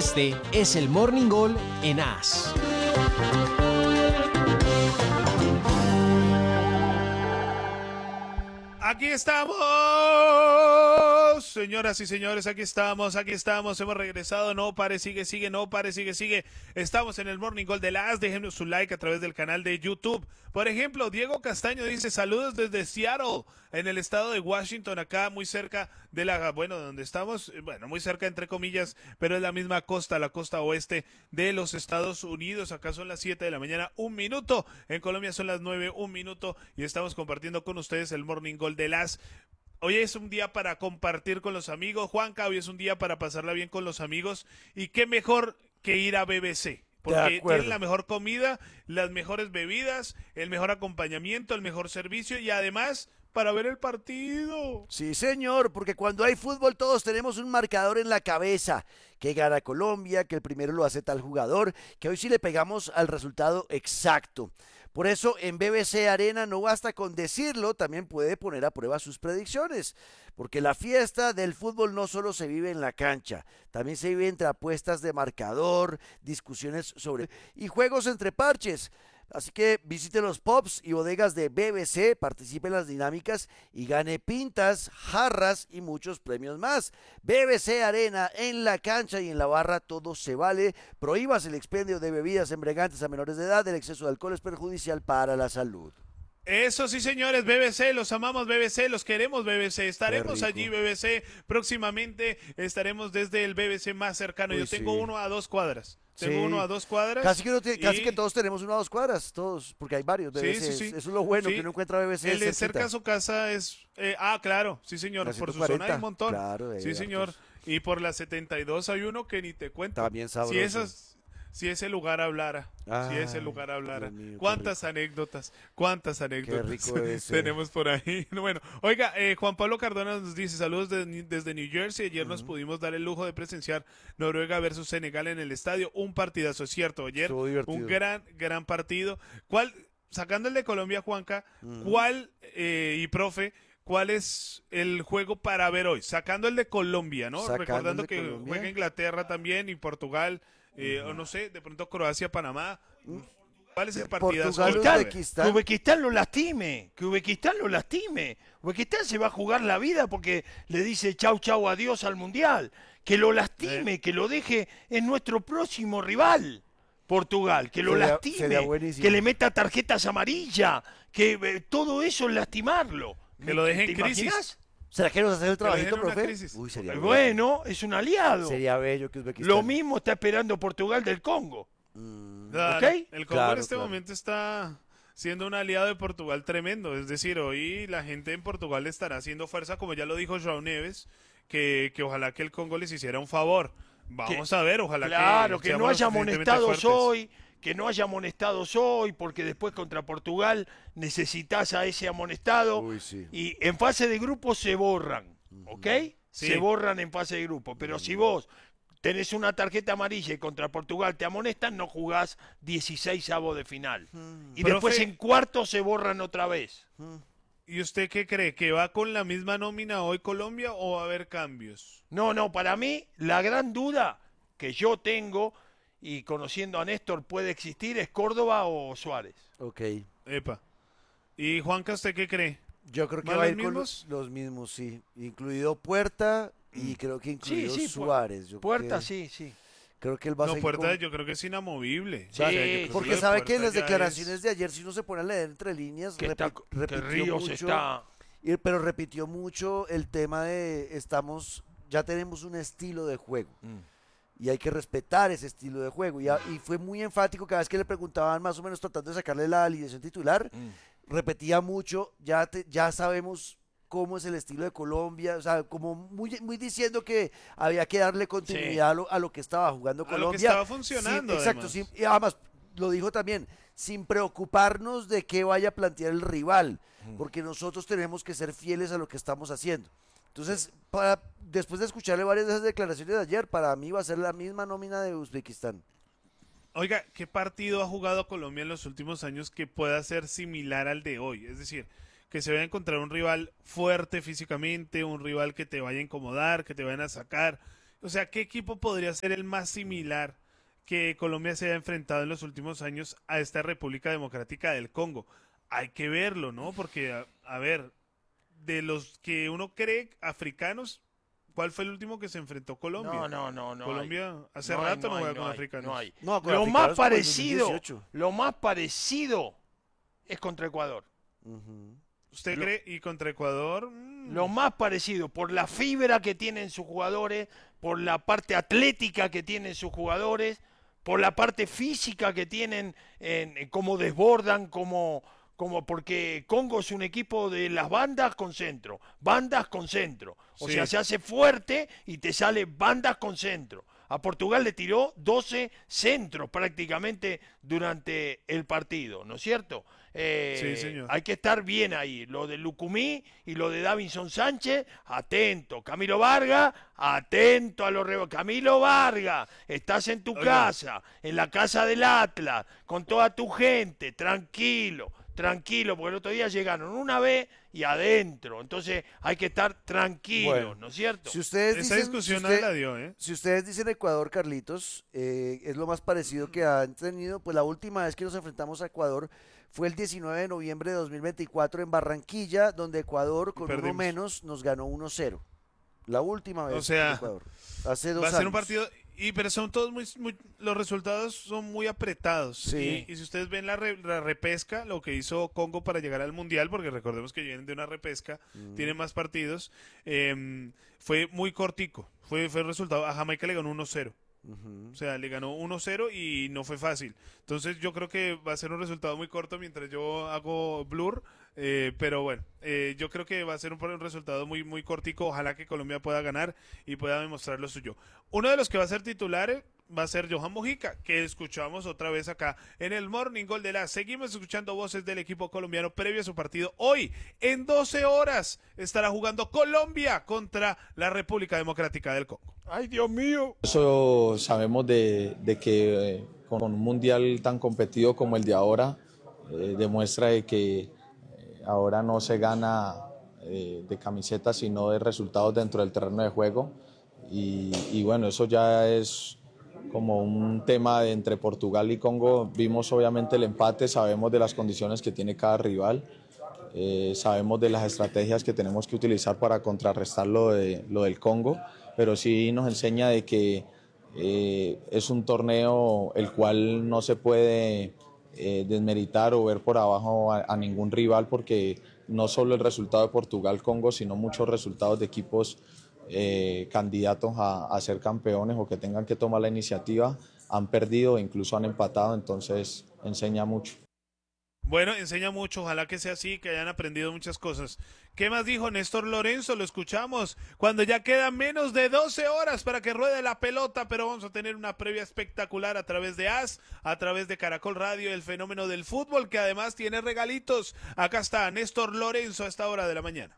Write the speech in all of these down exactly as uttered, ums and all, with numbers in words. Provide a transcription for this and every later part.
Este es el Morning Gol en A S. Aquí estamos, señoras y señores, aquí estamos, aquí estamos, hemos regresado, no pare, sigue, sigue, no pare, sigue, sigue, estamos en el Morning Gol de la A S, déjenos su like a través del canal de YouTube. Por ejemplo, Diego Castaño dice, saludos desde Seattle, en el estado de Washington, acá muy cerca de la, bueno, donde estamos, bueno, muy cerca entre comillas, pero es la misma costa, la costa oeste de los Estados Unidos. Acá son las siete de la mañana, un minuto, en Colombia son las nueve, un minuto, y estamos compartiendo con ustedes el Morning Gol de las. Hoy es un día para compartir con los amigos, Juanca, hoy es un día para pasarla bien con los amigos, y qué mejor que ir a B B C. Porque tienen la mejor comida, las mejores bebidas, el mejor acompañamiento, el mejor servicio y además para ver el partido. Sí, señor, porque cuando hay fútbol todos tenemos un marcador en la cabeza. Que gana Colombia, que el primero lo hace tal jugador, que hoy sí le pegamos al resultado exacto. Por eso en B B C Arena no basta con decirlo, también puede poner a prueba sus predicciones. Porque la fiesta del fútbol no solo se vive en la cancha, también se vive entre apuestas de marcador, discusiones sobre y juegos entre parches. Así que visite los pubs y bodegas de B B C, participe en las dinámicas y gane pintas, jarras y muchos premios más. B B C Arena, en la cancha y en la barra todo se vale. Prohíbas el expendio de bebidas embriagantes a menores de edad. El exceso de alcohol es perjudicial para la salud. Eso sí, señores, B B C, los amamos B B C, los queremos B B C, estaremos allí B B C, próximamente estaremos desde el B B C más cercano. Uy, yo tengo sí. uno a dos cuadras. Tengo sí. uno a dos cuadras. Casi, que, no tiene, y... casi que todos tenemos uno a dos cuadras, todos, porque hay varios B B C. Sí, sí, sí. Eso es lo bueno, sí. que uno encuentra B B C. El de cerca a su casa es... Eh, ah, claro, sí, señor, por su zona hay un montón. Claro, sí, señor. Hartos. Y por la setenta y dos hay uno que ni te cuento. También sabroso. Si esas... Si ese lugar hablara, ah, si ese lugar hablara, mío, cuántas anécdotas, cuántas anécdotas tenemos por ahí. Bueno, oiga, eh, Juan Pablo Cardona nos dice, saludos de, desde New Jersey, ayer uh-huh. nos pudimos dar el lujo de presenciar Noruega versus Senegal en el estadio, un partidazo, es cierto, ayer un gran, gran partido. ¿Cuál, sacando el de Colombia, Juanca, uh-huh. cuál, eh, y profe, cuál es el juego para ver hoy? Sacando el de Colombia, ¿no? Sacando Recordando que Colombia. Juega Inglaterra también y Portugal. Eh, o no sé, de pronto Croacia, Panamá. ¿Cuál es el partidazo? Que Uzbekistán lo lastime, que Uzbekistán lo lastime. Uzbekistán se va a jugar la vida porque le dice chau chau adiós al Mundial. Que lo lastime, eh. que lo deje en nuestro próximo rival. Portugal, que lo sería, lastime, sería que le meta tarjetas amarillas, que eh, todo eso es lastimarlo. Que lo deje en crisis. Imaginas? ¿Será que nos hace el trabajito, profe? Uy, sería bueno, bello. Es un aliado. Sería bello que Uzbekistán. Lo mismo está esperando Portugal del Congo. Mm. Claro, ¿okay? El Congo claro, en este claro. momento está siendo un aliado de Portugal tremendo. Es decir, hoy la gente en Portugal estará haciendo fuerza, como ya lo dijo João Neves, que, que ojalá que el Congo les hiciera un favor. Vamos que, a ver, ojalá claro, que... Claro, que no haya amonestados hoy, que no haya amonestados hoy, porque después contra Portugal necesitas a ese amonestado. Uy, sí. Y en fase de grupo se borran. ¿Ok? Sí. Se borran en fase de grupo. Pero si vos tenés una tarjeta amarilla y contra Portugal te amonestan, no jugás dieciséis avos de final. Hmm. Y Profe, después en cuartos se borran otra vez. Hmm. ¿Y usted qué cree? ¿Que va con la misma nómina hoy Colombia o va a haber cambios? No, no, para mí la gran duda que yo tengo, y conociendo a Néstor puede existir, es Córdoba o Suárez. Ok. Epa. ¿Y Juanca, usted qué cree? Yo creo que va a ir con los, los mismos, sí. Incluido Puerta y creo que incluido sí, sí, Suárez. Yo Puerta, que, sí, sí. Creo que él va a no, seguir Puerta con... yo creo que es inamovible. Sí, o sea, porque sabe que en las declaraciones es... de ayer, si uno se pone a leer entre líneas, que repi está, repitió que Ríos mucho, está... y, pero repitió mucho el tema de estamos, ya tenemos un estilo de juego. Mm. Y hay que respetar ese estilo de juego. Y, a, y fue muy enfático cada vez que le preguntaban, más o menos tratando de sacarle la alineación titular, mm. repetía mucho, ya, te, ya sabemos cómo es el estilo de Colombia, o sea, como muy, muy diciendo que había que darle continuidad sí. a, lo, a lo que estaba jugando Colombia. A lo que estaba funcionando. Sí, exacto, sí, y además lo dijo también, sin preocuparnos de qué vaya a plantear el rival, mm. porque nosotros tenemos que ser fieles a lo que estamos haciendo. Entonces, para, después de escucharle varias de esas declaraciones de ayer, para mí va a ser la misma nómina de Uzbekistán. Oiga, ¿qué partido ha jugado Colombia en los últimos años que pueda ser similar al de hoy? Es decir, que se vaya a encontrar un rival fuerte físicamente, un rival que te vaya a incomodar, que te vayan a sacar, O sea, ¿qué equipo podría ser el más similar que Colombia se haya enfrentado en los últimos años a esta República Democrática del Congo? Hay que verlo, ¿no? Porque, a, a ver, de los que uno cree africanos, ¿cuál fue el último que se enfrentó Colombia? No, no, no, no. Colombia hay. hace no rato hay, no, no juega hay, con no hay, africanos. no hay. No, con Lo africanos más como en parecido, dos mil dieciocho. lo más parecido es contra Ecuador. Ujú. ¿Usted Lo- cree? ¿Y contra Ecuador? Mm, Lo más parecido, por la fibra que tienen sus jugadores, por la parte atlética que tienen sus jugadores, por la parte física que tienen, en, en cómo desbordan, como, como porque Congo es un equipo de las bandas con centro, bandas con centro. O Sí. sea, se hace fuerte y te sale bandas con centro. A Portugal le tiró doce centros prácticamente durante el partido, ¿no es cierto? Eh, Sí, señor. Hay que estar bien ahí. Lo de Lucumí y lo de Davinson Sánchez, atento. Camilo Vargas, atento a los rebotes. Camilo Vargas, estás en tu Oiga. casa, en la casa del Atlas, con toda tu gente, tranquilo, tranquilo, porque el otro día llegaron una vez y adentro. Entonces hay que estar tranquilos, Bueno, ¿no es cierto? Si ustedes Esa dicen, discusión si nadie usted- la dio, ¿eh? si ustedes dicen Ecuador, Carlitos, eh, es lo más parecido que han tenido. Pues la última vez que nos enfrentamos a Ecuador fue el diecinueve de noviembre de dos mil veinticuatro en Barranquilla, donde Ecuador con uno perdimos. menos nos ganó uno cero. La última vez O sea, con Ecuador. Hace dos Va a ser años. un partido, y pero son todos muy, muy- los resultados son muy apretados. Sí. Y, y si ustedes ven la, re- la repesca, lo que hizo Congo para llegar al Mundial, porque recordemos que vienen de una repesca, Mm. tienen más partidos, em, fue muy cortico. Fue, fue el resultado. A Jamaica le ganó uno cero. Ujú. O sea, le ganó uno cero y no fue fácil. Entonces yo creo que va a ser un resultado muy corto mientras yo hago blur. eh, pero bueno, eh, yo creo que va a ser un, un resultado muy, muy cortico. Ojalá que Colombia pueda ganar y pueda demostrar lo suyo. Uno de los que va a ser titular eh, va a ser Johan Mojica, que escuchamos otra vez acá en el Morning Gol de la. Seguimos escuchando voces del equipo colombiano previo a su partido. Hoy, en doce horas, estará jugando Colombia contra la República Democrática del Congo. Ay, Dios mío. Eso sabemos de, de que eh, con un mundial tan competido como el de ahora, eh, demuestra de que eh, ahora no se gana eh, de camiseta, sino de resultados dentro del terreno de juego. Y, y bueno, eso ya es como un tema de entre Portugal y Congo. Vimos obviamente el empate, sabemos de las condiciones que tiene cada rival. Eh, sabemos de las estrategias que tenemos que utilizar para contrarrestar lo, de, lo del Congo, pero sí nos enseña de que eh, es un torneo el cual no se puede eh, desmeritar o ver por abajo a, a ningún rival, porque no solo el resultado de Portugal-Congo, sino muchos resultados de equipos eh, candidatos a, a ser campeones o que tengan que tomar la iniciativa han perdido e incluso han empatado, entonces enseña mucho. Bueno, enseña mucho, ojalá que sea así, que hayan aprendido muchas cosas. ¿Qué más dijo Néstor Lorenzo? Lo escuchamos cuando ya quedan menos de doce horas para que ruede la pelota, pero vamos a tener una previa espectacular a través de A S, a través de Caracol Radio, el fenómeno del fútbol, que además tiene regalitos. Acá está Néstor Lorenzo a esta hora de la mañana.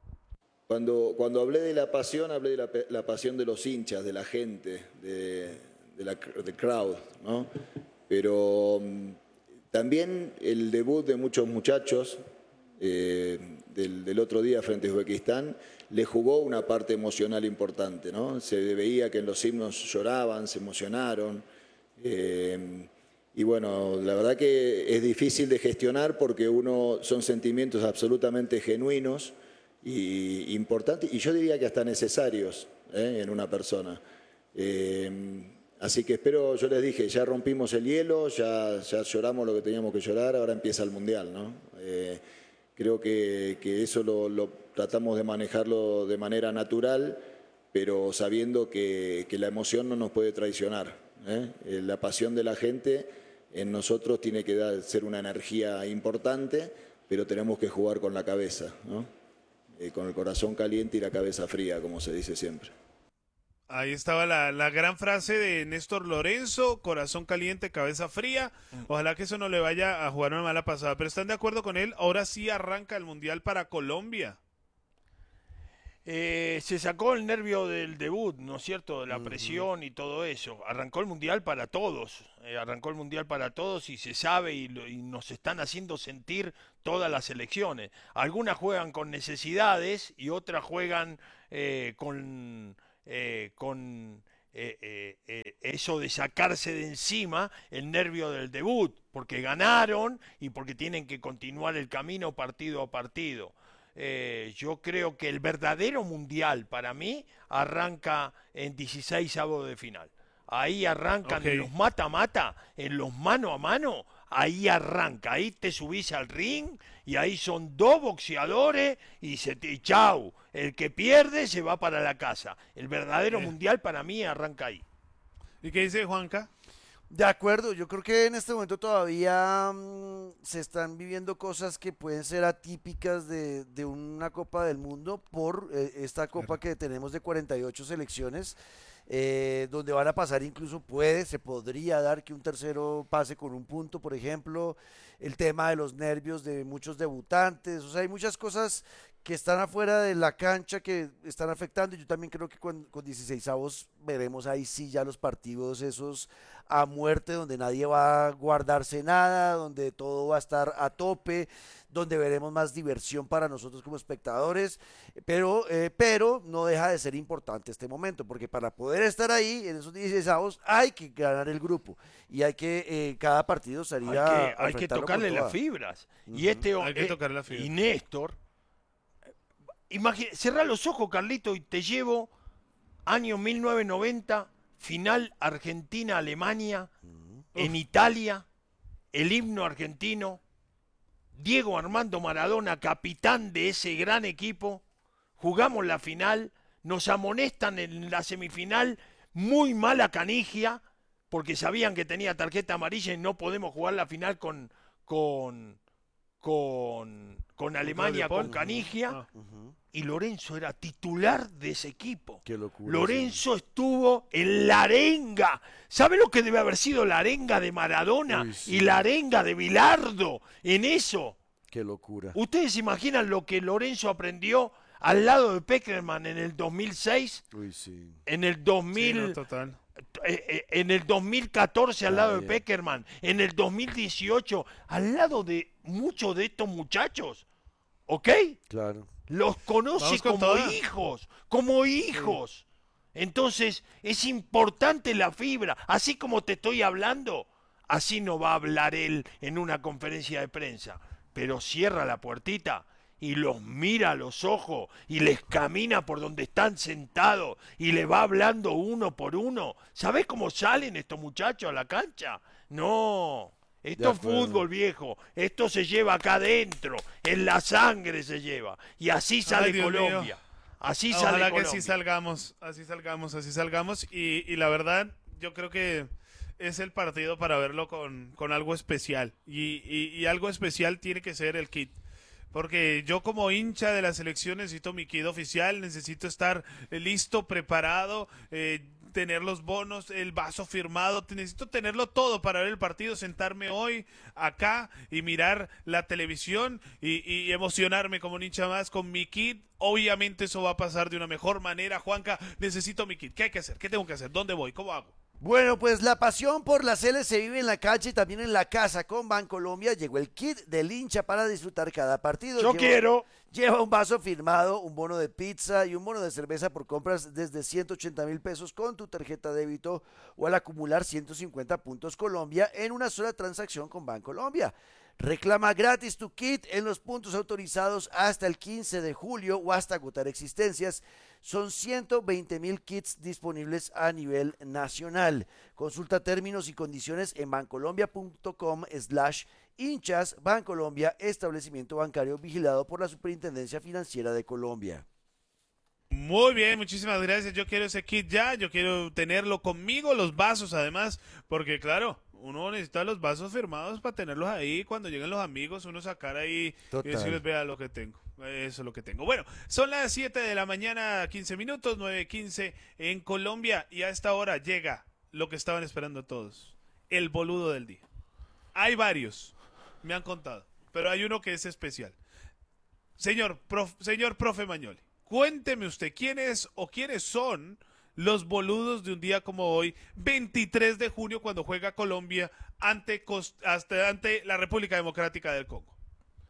Cuando, cuando hablé de la pasión, hablé de la, la pasión de los hinchas, de la gente, de, de la de crowd, ¿no? Pero um, también el debut de muchos muchachos eh, del, del otro día frente a Uzbekistán le jugó una parte emocional importante, ¿no? Se veía que en los himnos lloraban, se emocionaron. Eh, y bueno, la verdad que es difícil de gestionar porque uno son sentimientos absolutamente genuinos y importantes, y yo diría que hasta necesarios ¿eh? en una persona. Eh, así que espero, yo les dije, ya rompimos el hielo, ya, ya lloramos lo que teníamos que llorar, ahora empieza el Mundial, ¿no? Eh, creo que, que eso lo, lo tratamos de manejarlo de manera natural, pero sabiendo que, que la emoción no nos puede traicionar. ¿eh? Eh, la pasión de la gente en nosotros tiene que dar, ser una energía importante, pero tenemos que jugar con la cabeza, ¿no? Eh, con el corazón caliente y la cabeza fría, como se dice siempre. Ahí estaba la, la gran frase de Néstor Lorenzo, corazón caliente, cabeza fría. Ojalá que eso no le vaya a jugar una mala pasada, pero ¿están de acuerdo con él? Ahora sí arranca el Mundial para Colombia. Eh, se sacó el nervio del debut, ¿no es cierto? De la presión y todo eso. Arrancó el Mundial para todos, eh, arrancó el Mundial para todos y se sabe y, lo, y nos están haciendo sentir todas las selecciones. Algunas juegan con necesidades y otras juegan eh, con eh, con eh, eh, eh, eso de sacarse de encima el nervio del debut, porque ganaron y porque tienen que continuar el camino partido a partido. Eh, yo creo que el verdadero mundial para mí arranca en dieciséis avos de final. Ahí arrancan Ok. en los mata-mata, en los mano a mano, ahí arranca, ahí te subís al ring y ahí son dos boxeadores y se te chau. El que pierde se va para la casa. El verdadero Eh. mundial para mí arranca ahí. ¿Y qué dice Juanca? De acuerdo, yo creo que en este momento todavía mm, se están viviendo cosas que pueden ser atípicas de, de una Copa del Mundo por eh, esta Copa que tenemos de cuarenta y ocho selecciones, eh, donde van a pasar incluso puede, se podría dar que un tercero pase con un punto, por ejemplo, el tema de los nervios de muchos debutantes, o sea, hay muchas cosas que están afuera de la cancha que están afectando y yo también creo que con, con dieciséis avos veremos ahí sí ya los partidos esos a muerte, donde nadie va a guardarse nada, donde todo va a estar a tope, donde veremos más diversión para nosotros como espectadores, pero, eh, pero no deja de ser importante este momento, porque para poder estar ahí en esos dieciséis avos hay que ganar el grupo y hay que eh, cada partido salir Hay a, que, a hay que enfrentarlo con tocarle toda. las fibras. Y este Hay que eh, tocarle la fibra. y Néstor, imagina, cerrá los ojos, Carlito, y te llevo año mil novecientos noventa, final Argentina-Alemania, en Italia, el himno argentino, Diego Armando Maradona, capitán de ese gran equipo, jugamos la final, nos amonestan en la semifinal, muy mala canigia, porque sabían que tenía tarjeta amarilla y no podemos jugar la final con, con, con, con Alemania, Paul? con canigia. Ah. Y Lorenzo era titular de ese equipo. Qué locura, Lorenzo estuvo en la arenga. ¿Sabe lo que debe haber sido la arenga de Maradona Uy, sí. y la arenga de Bilardo en eso? Qué locura. ¿Ustedes se imaginan lo que Lorenzo aprendió al lado de Peckerman en el dos mil seis? Uy, sí. En el Sí, dos mil, no, total. eh, eh, en el dos mil catorce al Está lado de bien. Peckerman, en el dos mil dieciocho al lado de muchos de estos muchachos. ¿Ok? Claro. Los conoce Vamos con como toda. hijos, como hijos. Entonces es importante la fibra. Así como te estoy hablando, así no va a hablar él en una conferencia de prensa. Pero cierra la puertita y los mira a los ojos y les camina por donde están sentados y le va hablando uno por uno. ¿Sabés cómo salen estos muchachos a la cancha? No. Esto es acuerdo. fútbol, viejo. Esto se lleva acá adentro. En la sangre se lleva. Y así sale Dios Colombia. mío. Así sale Ojalá que Colombia. sí salgamos, así salgamos, así salgamos. Y, y la verdad, yo creo que es el partido para verlo con, con algo especial. Y, y- y algo especial tiene que ser el kit. Porque yo como hincha de la selección necesito mi kit oficial, necesito estar eh, listo, preparado, eh, tener los bonos, el vaso firmado, te- necesito tenerlo todo para ver el partido, sentarme hoy acá y mirar la televisión y, y emocionarme como un hincha más con mi kit. Obviamente eso va a pasar de una mejor manera. Juanca, necesito mi kit. ¿Qué hay que hacer? ¿Qué tengo que hacer? ¿Dónde voy? ¿Cómo hago? Bueno, pues la pasión por la Cele se vive en la calle y también en la casa. Con Bancolombia llegó el kit del hincha para disfrutar cada partido. Yo Lleva- quiero. Lleva un vaso firmado, un bono de pizza y un bono de cerveza por compras desde ciento ochenta mil pesos con tu tarjeta de débito o al acumular ciento cincuenta puntos Colombia en una sola transacción con Bancolombia. Reclama gratis tu kit en los puntos autorizados hasta el quince de julio o hasta agotar existencias. Son ciento veinte mil kits disponibles a nivel nacional. Consulta términos y condiciones en bancolombia.com slash hinchas. Bancolombia, establecimiento bancario vigilado por la Superintendencia Financiera de Colombia. Muy bien, muchísimas gracias. Yo quiero ese kit ya, yo quiero tenerlo conmigo, los vasos además, porque claro, uno necesita los vasos firmados para tenerlos ahí cuando lleguen los amigos, uno sacar ahí Total. y decirles, vea lo que tengo. Eso es lo que tengo. Bueno, son las siete de la mañana, quince minutos, nueve quince en Colombia y a esta hora llega lo que estaban esperando todos, el boludo del día. Hay varios, me han contado, pero hay uno que es especial. Señor, prof, señor profe Mañoli, cuénteme usted quién es o quiénes son los boludos de un día como hoy, veintitrés de junio, cuando juega Colombia ante, Cost- hasta- ante la República Democrática del Congo.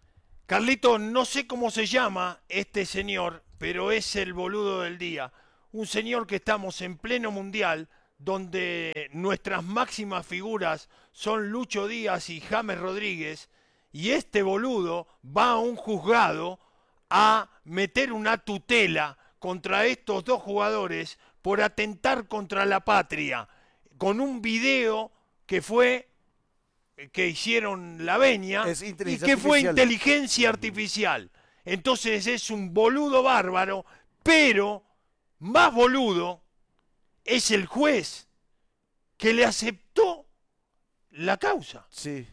Carlito, no sé cómo se llama este señor, pero es el boludo del día. un señor que estamos en pleno mundial, donde nuestras máximas figuras son Lucho Díaz y James Rodríguez, y este boludo va a un juzgado a meter una tutela contra estos dos jugadores por atentar contra la patria, con un video que fue, que hicieron la veña, Es y inteligencia que fue artificial. inteligencia artificial. Entonces es un boludo bárbaro, pero más boludo es el juez que le aceptó la causa. Sí.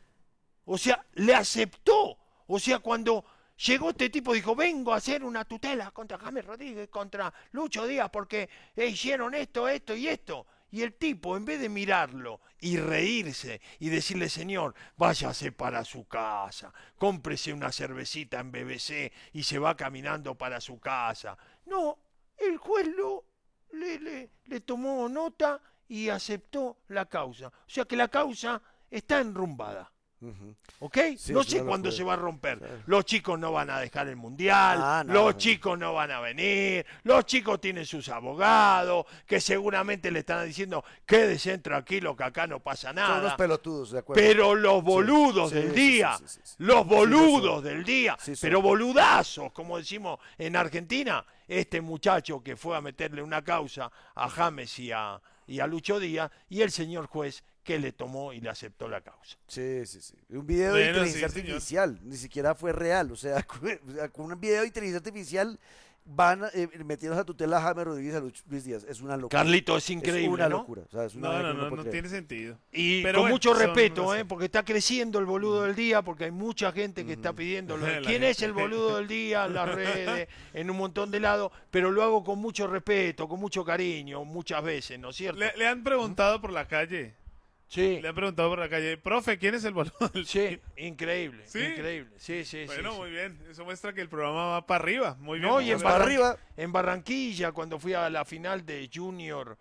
O sea, le aceptó. O sea, cuando llegó este tipo, dijo, vengo a hacer una tutela contra James Rodríguez, contra Lucho Díaz, porque eh, hicieron esto, esto y esto. Y el tipo, en vez de mirarlo y reírse y decirle, señor, váyase para su casa, cómprese una cervecita en B B C y se va caminando para su casa. No, el juez lo, le, le, le tomó nota y aceptó la causa. O sea que la causa está enrumbada. Ujú. ¿Ok? Sí, no es sé una cuándo locura. se va a romper. Claro. Los chicos no van a dejar el mundial, Ah, no, los no. chicos no van a venir, los chicos tienen sus abogados, que seguramente le están diciendo, quédese tranquilo que acá no pasa Son unos nada. pelotudos, de acuerdo. Pero los boludos sí, del sí, día, sí, sí, sí. los Sí, lo boludos son. del día, Sí, son. pero boludazos, como decimos en Argentina, este muchacho que fue a meterle una causa a James y a, y a Lucho Díaz, y el señor juez que le tomó y le aceptó la causa. Sí, sí, sí. Un video de Bueno, inteligencia sí, señor. artificial, ni siquiera fue real. O sea, con, o sea, con un video de inteligencia artificial van eh, metiendo a tutela a James Rodríguez y a Luis Luis Díaz. Es una locura. Carlito, es Es increíble, una ¿no? locura. O sea, es una No, vaina no, que no, uno no puede tiene creer. sentido. Y Pero con bueno, mucho son- respeto, no sé. ¿eh? Porque está creciendo el boludo del día, porque hay mucha gente que está pidiéndolo. La ¿Quién gente. es el boludo del día? En las redes, en un montón de lados, pero lo hago con mucho respeto, con mucho cariño, muchas veces, ¿no es cierto? Le, le han preguntado por la calle. Sí, Le han preguntado por la calle, profe, ¿quién es el boludo del sí, increíble, ¿Sí? increíble. Sí, sí, Bueno, sí, sí. muy bien. Eso muestra que el programa va para arriba. Muy bien. No, y en, Vamos a para ver. Barran- arriba. en Barranquilla, cuando fui a la final de Junior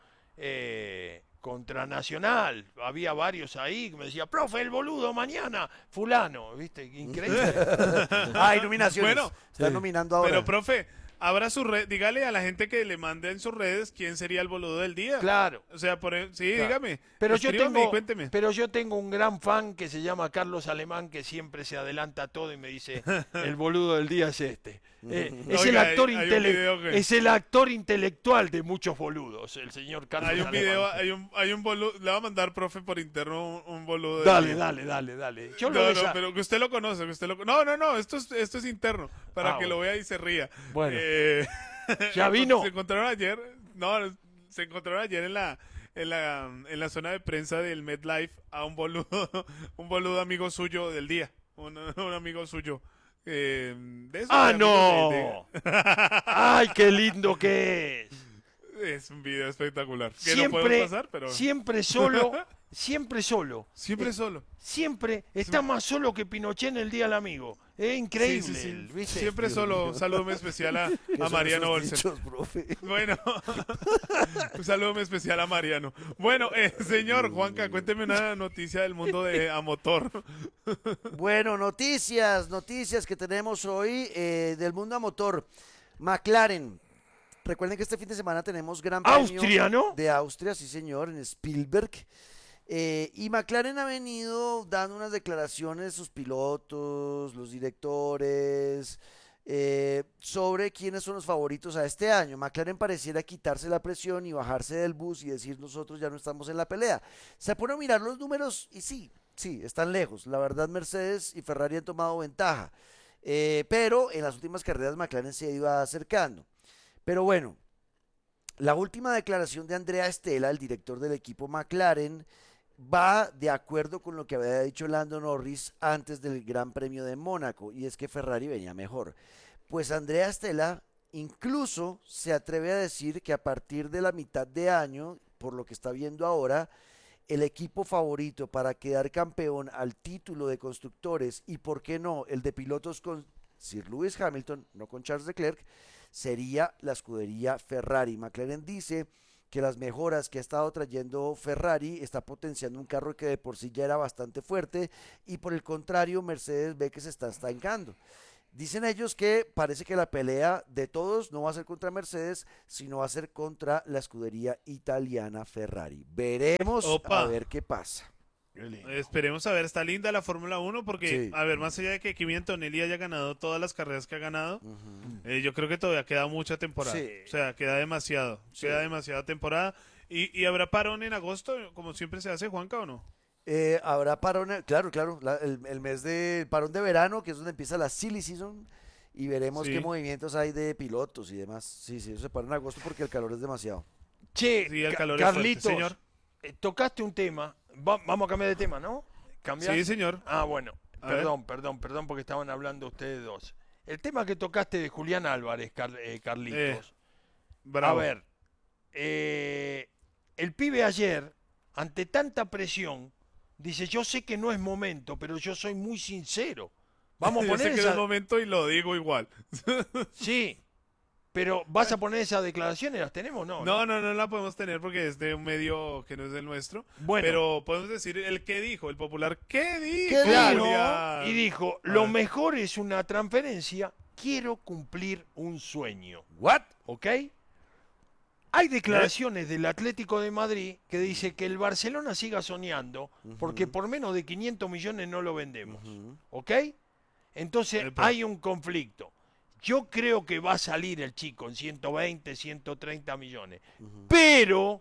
eh, contra Nacional, había varios ahí que me decían, profe, el boludo mañana, fulano, ¿viste? Increíble. Ah, hay nominaciones. Bueno, Están sí. nominando ahora. Pero, profe, abra su red. Dígale a la gente que le mande en sus redes quién sería el boludo del día. Claro. O sea, por, e- sí, Claro. dígame. Pero yo, Escríbame y tengo, cuénteme. pero yo tengo un gran fan que se llama Carlos Alemán, que siempre se adelanta a todo y me dice, el boludo del día es este. Eh, es, el Oiga, hay- actor hay un intele- video que- es el actor intelectual de muchos boludos, el señor Carlos Hay un Alemán. video, hay un, hay un boludo. Le va a mandar, profe, por interno un, un boludo del Dale, día. dale, dale, dale. Yo No, lo no, desa- pero que usted lo conoce, que usted lo No, no, no, esto es, esto es interno, para Ah, que lo bueno. vea y se ría. Bueno. Eh, ¿Ya vino? Se encontraron ayer, no, se encontraron ayer en la, en la, en la zona de prensa del MetLife a un boludo, un boludo amigo suyo del día, un, un amigo suyo. Eh, de esos ¡Ah, de amigos de- no! ¡Ay, qué lindo que es! de- es un video espectacular. Que no Siempre, podemos pasar, pero siempre solo, siempre solo. siempre solo. Siempre está más solo que Pinochet en el Día del Amigo. Es increíble, Sí, sí, sí. el- ¿viste? Siempre solo. Un saludo muy especial a, ¿Qué a son Mariano esos Olsen. dichos, profe? Bueno, un saludo muy especial a Mariano. Bueno, eh, señor Juanca, cuénteme una noticia del mundo de a motor. Bueno, noticias, noticias que tenemos hoy eh, del mundo a motor. McLaren. Recuerden que este fin de semana tenemos Gran Premio Austria, ¿no? de Austria, sí señor, en Spielberg. Eh, y McLaren ha venido dando unas declaraciones, sus pilotos, los directores, eh, sobre quiénes son los favoritos a este año. McLaren pareciera quitarse la presión y bajarse del bus y decir nosotros ya no estamos en la pelea. Se pone a mirar los números y sí, sí, están lejos. La verdad Mercedes y Ferrari han tomado ventaja. Eh, pero en las últimas carreras McLaren se iba acercando. Pero bueno, la última declaración de Andrea Stella, el director del equipo McLaren, va de acuerdo con lo que había dicho Lando Norris antes del Gran Premio de Mónaco, y es que Ferrari venía mejor. Pues Andrea Stella incluso se atreve a decir que a partir de la mitad de año, por lo que está viendo ahora, el equipo favorito para quedar campeón al título de constructores y, por qué no, el de pilotos con Sir Lewis Hamilton, no con Charles Leclerc, sería la escudería Ferrari. McLaren dice que las mejoras que ha estado trayendo Ferrari está potenciando un carro que de por sí ya era bastante fuerte y por el contrario Mercedes ve que se está estancando. Dicen ellos que parece que la pelea de todos no va a ser contra Mercedes, sino va a ser contra la escudería italiana Ferrari. Veremos Opa. a ver qué pasa. Esperemos a ver, está linda la Fórmula uno porque, Sí. a ver, más allá de que Kimi Antonelli haya ganado todas las carreras que ha ganado, Ujú. eh, yo creo que todavía queda mucha temporada. Sí. O sea, queda demasiado, queda demasiada temporada. ¿Y, y habrá parón en agosto, como siempre se hace, Juanca, o no? Eh, habrá parón, eh, claro, claro, la- el, el mes de el parón de verano, que es donde empieza la silly season, y veremos Sí. qué movimientos hay de pilotos y demás. Sí, sí, eso se para en agosto porque el calor es demasiado. Che, Sí, el Ca- calor es fuerte, Carlitos, señor. eh, tocaste un tema. Va- vamos a cambiar de tema, ¿no? ¿Cambiar? Sí, señor. Ah, bueno. A ver. Perdón, perdón, perdón, porque estaban hablando ustedes dos. El tema que tocaste de Julián Álvarez, Car- eh, Carlitos. Eh, Bravo. A ver, eh, el pibe ayer, ante tanta presión, dice, yo sé que no es momento, pero yo soy muy sincero. Vamos a Yo sé poner que esa... es el momento y lo digo igual. Sí, pero ¿vas a poner esas declaraciones? ¿Las tenemos o no? No, no, no la podemos tener porque es de un medio que no es del nuestro. Bueno. Pero podemos decir el que dijo, el popular, ¿qué dijo? ¿Qué Claro, Julián? y dijo, A lo ver. mejor es una transferencia, quiero cumplir un sueño. ¿What? ¿Ok? Hay declaraciones del Atlético de Madrid que dice que el Barcelona siga soñando porque por menos de quinientos millones no lo vendemos. ¿Ok? Entonces Epa. hay un conflicto. Yo creo que va a salir el chico en ciento veinte, ciento treinta millones. Pero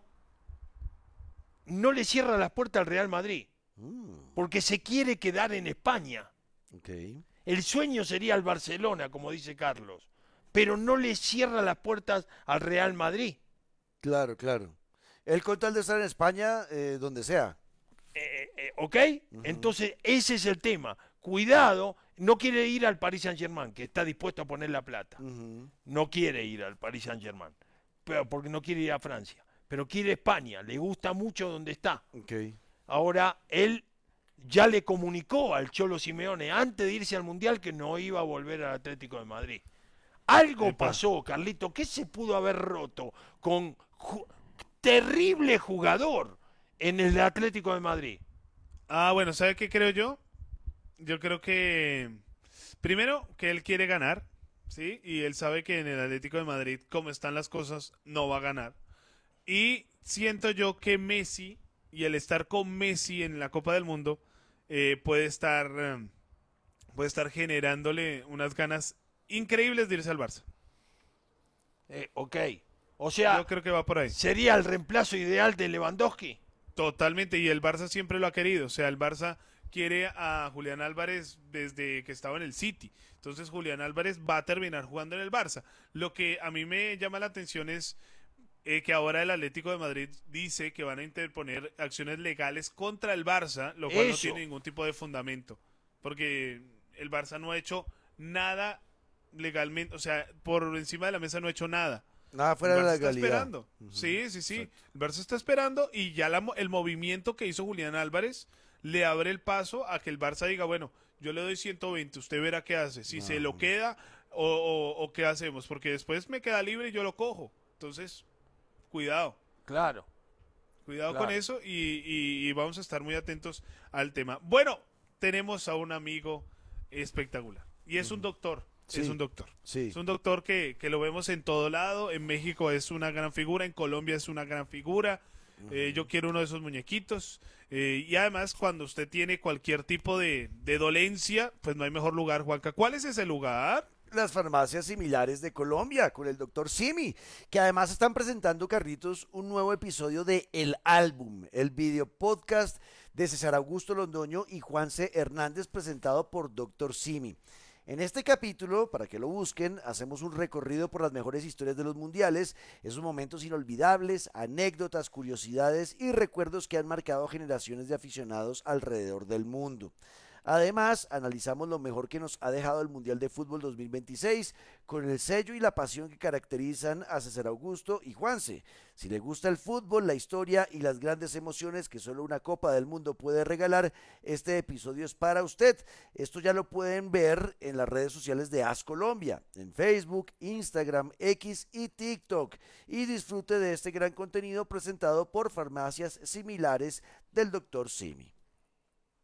no le cierra las puertas al Real Madrid Mm, porque se quiere quedar en España. ok. El sueño sería el Barcelona, como dice Carlos, pero no le cierra las puertas al Real Madrid. Claro, claro. El con tal de estar en España, eh, donde sea. Eh, eh, ¿Ok? Entonces, ese es el tema. Cuidado, no quiere ir al Paris Saint-Germain, que está dispuesto a poner la plata. Ujú. No quiere ir al Paris Saint-Germain, pero porque no quiere ir a Francia. Pero quiere España, le gusta mucho donde está. Ok. Ahora, él ya le comunicó al Cholo Simeone antes de irse al Mundial que no iba a volver al Atlético de Madrid. Algo Epa. pasó, Carlito. ¿Qué se pudo haber roto con ju- terrible jugador en el Atlético de Madrid? Ah, bueno, ¿sabe qué creo yo? Yo creo que, primero, que él quiere ganar, ¿sí? Y él sabe que en el Atlético de Madrid, como están las cosas, no va a ganar. Y siento yo que Messi y el estar con Messi en la Copa del Mundo eh, puede estar eh, puede estar generándole unas ganas increíbles de irse al Barça. Eh, ok. O sea, Yo creo que va por ahí. ¿sería el reemplazo ideal de Lewandowski? Totalmente, y el Barça siempre lo ha querido. O sea, el Barça quiere a Julián Álvarez desde que estaba en el City. Entonces Julián Álvarez va a terminar jugando en el Barça. Lo que a mí me llama la atención es eh, que ahora el Atlético de Madrid dice que van a interponer acciones legales contra el Barça, lo cual no Eso. tiene ningún tipo de fundamento. Porque el Barça no ha hecho nada legalmente, o sea, por encima de la mesa no ha hecho nada. Nada El fuera de Barça la está legalidad. esperando. Sí, sí, sí. El Barça está esperando y ya la mo- el movimiento que hizo Julián Álvarez le abre el paso a que el Barça diga, bueno, yo le doy ciento veinte, usted verá qué hace. Si se lo queda o, o- o qué hacemos, porque después me queda libre y yo lo cojo. Entonces, cuidado. Claro. Cuidado Claro. con eso y, y- y vamos a estar muy atentos al tema. Bueno, tenemos a un amigo espectacular y es un doctor. Sí. Es un doctor. Sí. Es un doctor que, que lo vemos en todo lado. En México es una gran figura, en Colombia es una gran figura. Eh, yo quiero uno de esos muñequitos. Eh, y además, cuando usted tiene cualquier tipo de, de dolencia, pues no hay mejor lugar, Juanca. ¿Cuál es ese lugar? Las farmacias similares de Colombia con el doctor Simi, que además están presentando, Carritos, un nuevo episodio de El Álbum, el video podcast de César Augusto Londoño y Juanse Hernández presentado por doctor Simi. En este capítulo, para que lo busquen, hacemos un recorrido por las mejores historias de los mundiales, esos momentos inolvidables, anécdotas, curiosidades y recuerdos que han marcado generaciones de aficionados alrededor del mundo. Además, analizamos lo mejor que nos ha dejado el Mundial de Fútbol dos mil veintiséis con el sello y la pasión que caracterizan a César Augusto y Juanse. Si le gusta el fútbol, la historia y las grandes emociones que solo una Copa del Mundo puede regalar, este episodio es para usted. Esto ya lo pueden ver en las redes sociales de AS Colombia, en Facebook, Instagram, X y TikTok. Y disfrute de este gran contenido presentado por farmacias similares del doctor Simi.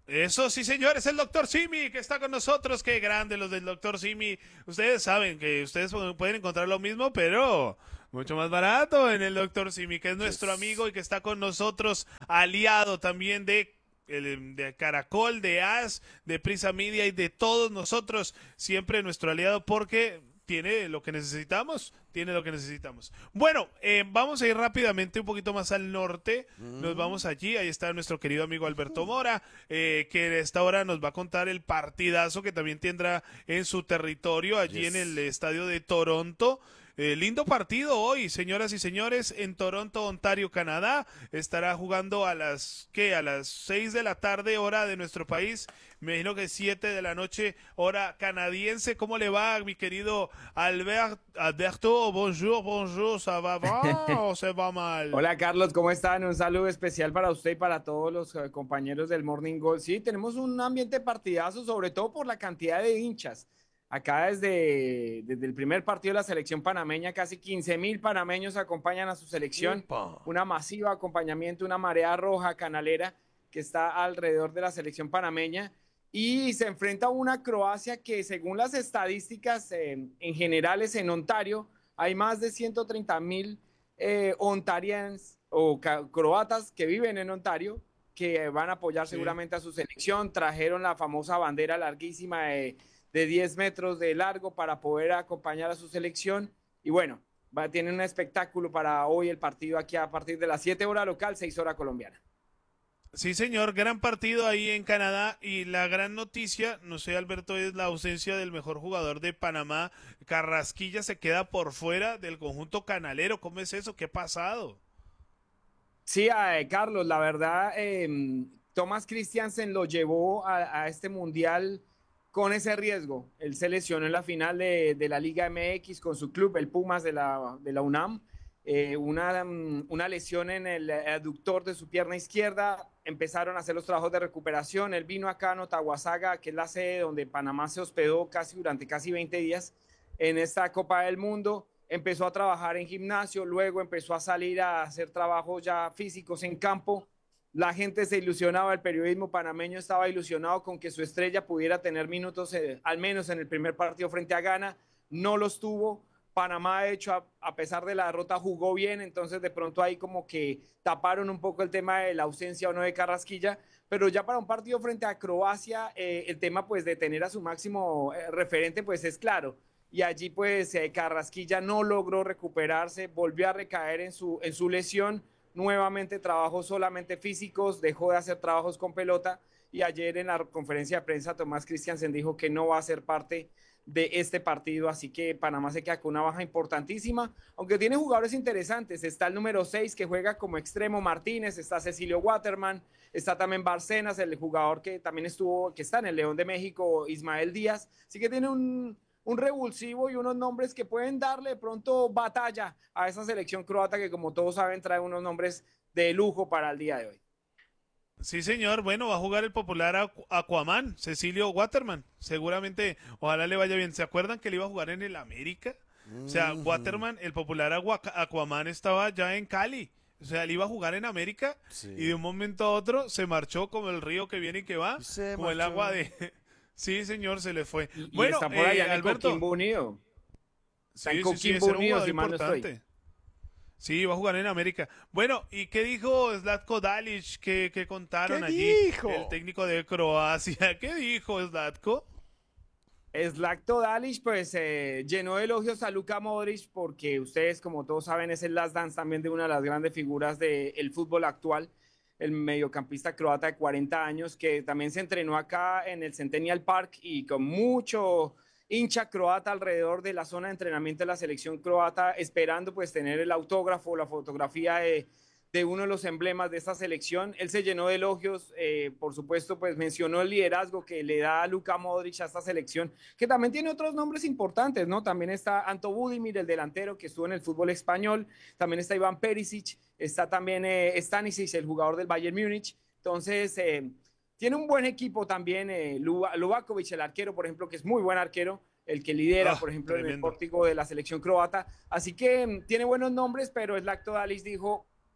Eso sí, señor, es el doctor Simi que está con nosotros. Qué grande los del doctor Simi. Ustedes saben que ustedes pueden encontrar lo mismo, pero mucho más barato en el doctor Simi, que es nuestro amigo y que está con nosotros, aliado también de, de Caracol, de A S, de Prisa Media y de todos nosotros. Siempre nuestro aliado porque tiene lo que necesitamos, tiene lo que necesitamos. Bueno, eh, vamos a ir rápidamente un poquito más al norte, mm. nos vamos allí, ahí está nuestro querido amigo Alberto Mora, eh, que a esta hora nos va a contar el partidazo que también tendrá en su territorio, allí yes. en el estadio de Toronto. Eh, lindo partido hoy, señoras y señores, en Toronto, Ontario, Canadá. Estará jugando a las, ¿qué? A las seis de la tarde, hora de nuestro país. Me imagino que siete de la noche, hora canadiense. ¿Cómo le va, mi querido Albert, Alberto? Bonjour, bonjour, ¿ça va bien o se va mal? Hola, Carlos, ¿cómo están? Un saludo especial para usted y para todos los uh, compañeros del Morning Goal. Sí, tenemos un ambiente partidazo, sobre todo por la cantidad de hinchas. Acá desde, desde el primer partido de la selección panameña, casi quince mil panameños acompañan a su selección. Upa. Una masiva acompañamiento, una marea roja canalera que está alrededor de la selección panameña. Y se enfrenta a una Croacia que, según las estadísticas eh, en generales en Ontario, hay más de ciento treinta mil eh, ontarians o croatas que viven en Ontario, que van a apoyar sí. seguramente a su selección. Trajeron la famosa bandera larguísima de... de diez metros de largo para poder acompañar a su selección y bueno, va a tener un espectáculo para hoy el partido aquí a partir de las siete horas local, seis horas colombiana. Sí, señor, gran partido ahí en Canadá y la gran noticia, no sé, Alberto, es la ausencia del mejor jugador de Panamá. Carrasquilla se queda por fuera del conjunto canalero. ¿Cómo es eso? ¿Qué ha pasado? Sí, eh, Carlos, la verdad, eh, Thomas Christiansen lo llevó a, a este mundial con ese riesgo. Él se lesionó en la final de, de la Liga M X con su club, el Pumas de la, de la UNAM, eh, una, una lesión en el aductor de su pierna izquierda. Empezaron a hacer los trabajos de recuperación. Él vino acá a Notahuasaga, que es la sede donde Panamá se hospedó casi durante casi veinte días en esta Copa del Mundo. Empezó a trabajar en gimnasio, luego empezó a salir a hacer trabajos ya físicos en campo. La gente se ilusionaba, el periodismo panameño estaba ilusionado con que su estrella pudiera tener minutos, eh, al menos en el primer partido frente a Ghana. No los tuvo. Panamá, de hecho, a, a pesar de la derrota, jugó bien, entonces de pronto ahí como que taparon un poco el tema de la ausencia o no de Carrasquilla, pero ya para un partido frente a Croacia, eh, el tema pues de tener a su máximo eh, referente pues es claro. Y allí pues eh, Carrasquilla no logró recuperarse, volvió a recaer en su, en su lesión. Nuevamente trabajos solamente físicos, dejó de hacer trabajos con pelota y ayer en la conferencia de prensa Tomás Christiansen dijo que no va a ser parte de este partido, así que Panamá se queda con una baja importantísima, aunque tiene jugadores interesantes. Está el número seis que juega como extremo, Martínez, está Cecilio Waterman, está también Barcenas, el jugador que también estuvo, que está en el León de México, Ismael Díaz, así que tiene un... un revulsivo y unos nombres que pueden darle de pronto batalla a esa selección croata que, como todos saben, trae unos nombres de lujo para el día de hoy. Sí, señor. Bueno, va a jugar el popular Aqu Aquaman, Cecilio Waterman. Seguramente, ojalá le vaya bien. ¿Se acuerdan que él iba a jugar en el América? Mm. O sea, Waterman, el popular Aquaman, estaba ya en Cali. O sea, él iba a jugar en América sí. y de un momento a otro se marchó como el río que viene y que va, se como marchó. El agua de... Sí, señor, se le fue. Y bueno, está por allá eh, en Alberto. Coquimbo Unido. Está sí, en sí, Coquimbo sí, Unido, si mal no estoy. Sí, va a jugar en América. Bueno, ¿y qué dijo Zlatko Dalic? ¿Qué, qué contaron ¿Qué allí? dijo? El técnico de Croacia. ¿Qué dijo Zlatko? Zlatko Dalic, pues, eh, llenó de elogios a Luka Modric, porque ustedes, como todos saben, es el last dance también de una de las grandes figuras del fútbol actual. El mediocampista croata de cuarenta años, que también se entrenó acá en el Centennial Park y con mucho hincha croata alrededor de la zona de entrenamiento de la selección croata, esperando pues tener el autógrafo, la fotografía de, de uno de los emblemas de esta selección. Él se llenó de elogios, eh, por supuesto, pues mencionó el liderazgo que le da a Luka Modric a esta selección, que también tiene otros nombres importantes, ¿no? También está Anto Budimir, el delantero que estuvo en el fútbol español, también está Iván Perisic, está también eh, Stanisic, el jugador del Bayern Múnich. Entonces, eh, tiene un buen equipo también, eh, Lubakovic, el arquero, por ejemplo, que es muy buen arquero, el que lidera, oh, por ejemplo, tremendo. En el pórtico de la selección croata. Así que tiene buenos nombres, pero Zlatko Dalic dijo,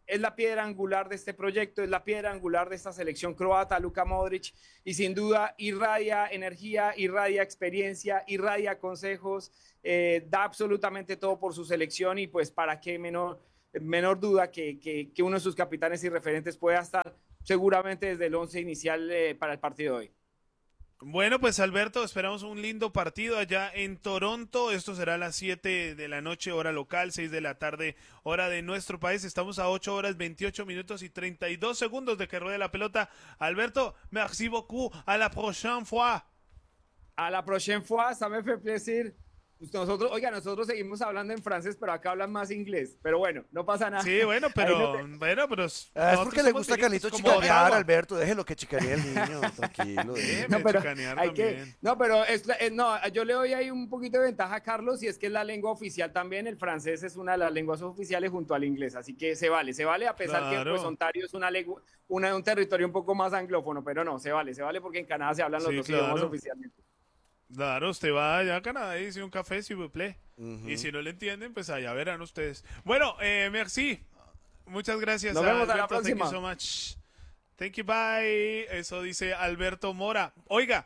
es la piedra angular de este proyecto, es la piedra angular de esta selección croata, Luka Modric, y sin duda irradia energía, irradia experiencia, irradia consejos, eh, da absolutamente todo por su selección y pues para qué menor, menor duda que, que, que uno de sus capitanes y referentes pueda estar seguramente desde el once inicial eh, para el partido de hoy. Bueno, pues Alberto, esperamos un lindo partido allá en Toronto. Esto será a las siete de la noche, hora local, seis de la tarde, hora de nuestro país. Estamos a ocho horas, veintiocho minutos y treinta y dos segundos de que ruede la pelota. Alberto, merci beaucoup. A la prochaine fois. A la prochaine fois, ça me fait plaisir. Nosotros, oiga, nosotros seguimos hablando en francés, pero acá hablan más inglés. Pero bueno, no pasa nada. Sí, bueno, pero, no te... bueno, pero ah, es porque le gusta a Carlito chicanear, Alberto. Déjelo que chicanee el niño, tranquilo. no, pero hay que, no, pero es, es, no, yo le doy ahí un poquito de ventaja a Carlos y es que es la lengua oficial también. El francés es una de las lenguas oficiales junto al inglés, así que se vale, se vale a pesar claro. que pues, Ontario es una lengua, una, un territorio un poco más anglófono, pero no, se vale, se vale porque en Canadá se hablan los sí, dos claro. idiomas oficialmente. Claro, usted va allá a Canadá y dice un café, s'il vous plaît. Uh-huh. Y si no le entienden, pues allá verán ustedes. Bueno, eh, merci. Muchas gracias. Nos vemos a la próxima. Thank you so much. Thank you, bye. Eso dice Alberto Mora. Oiga,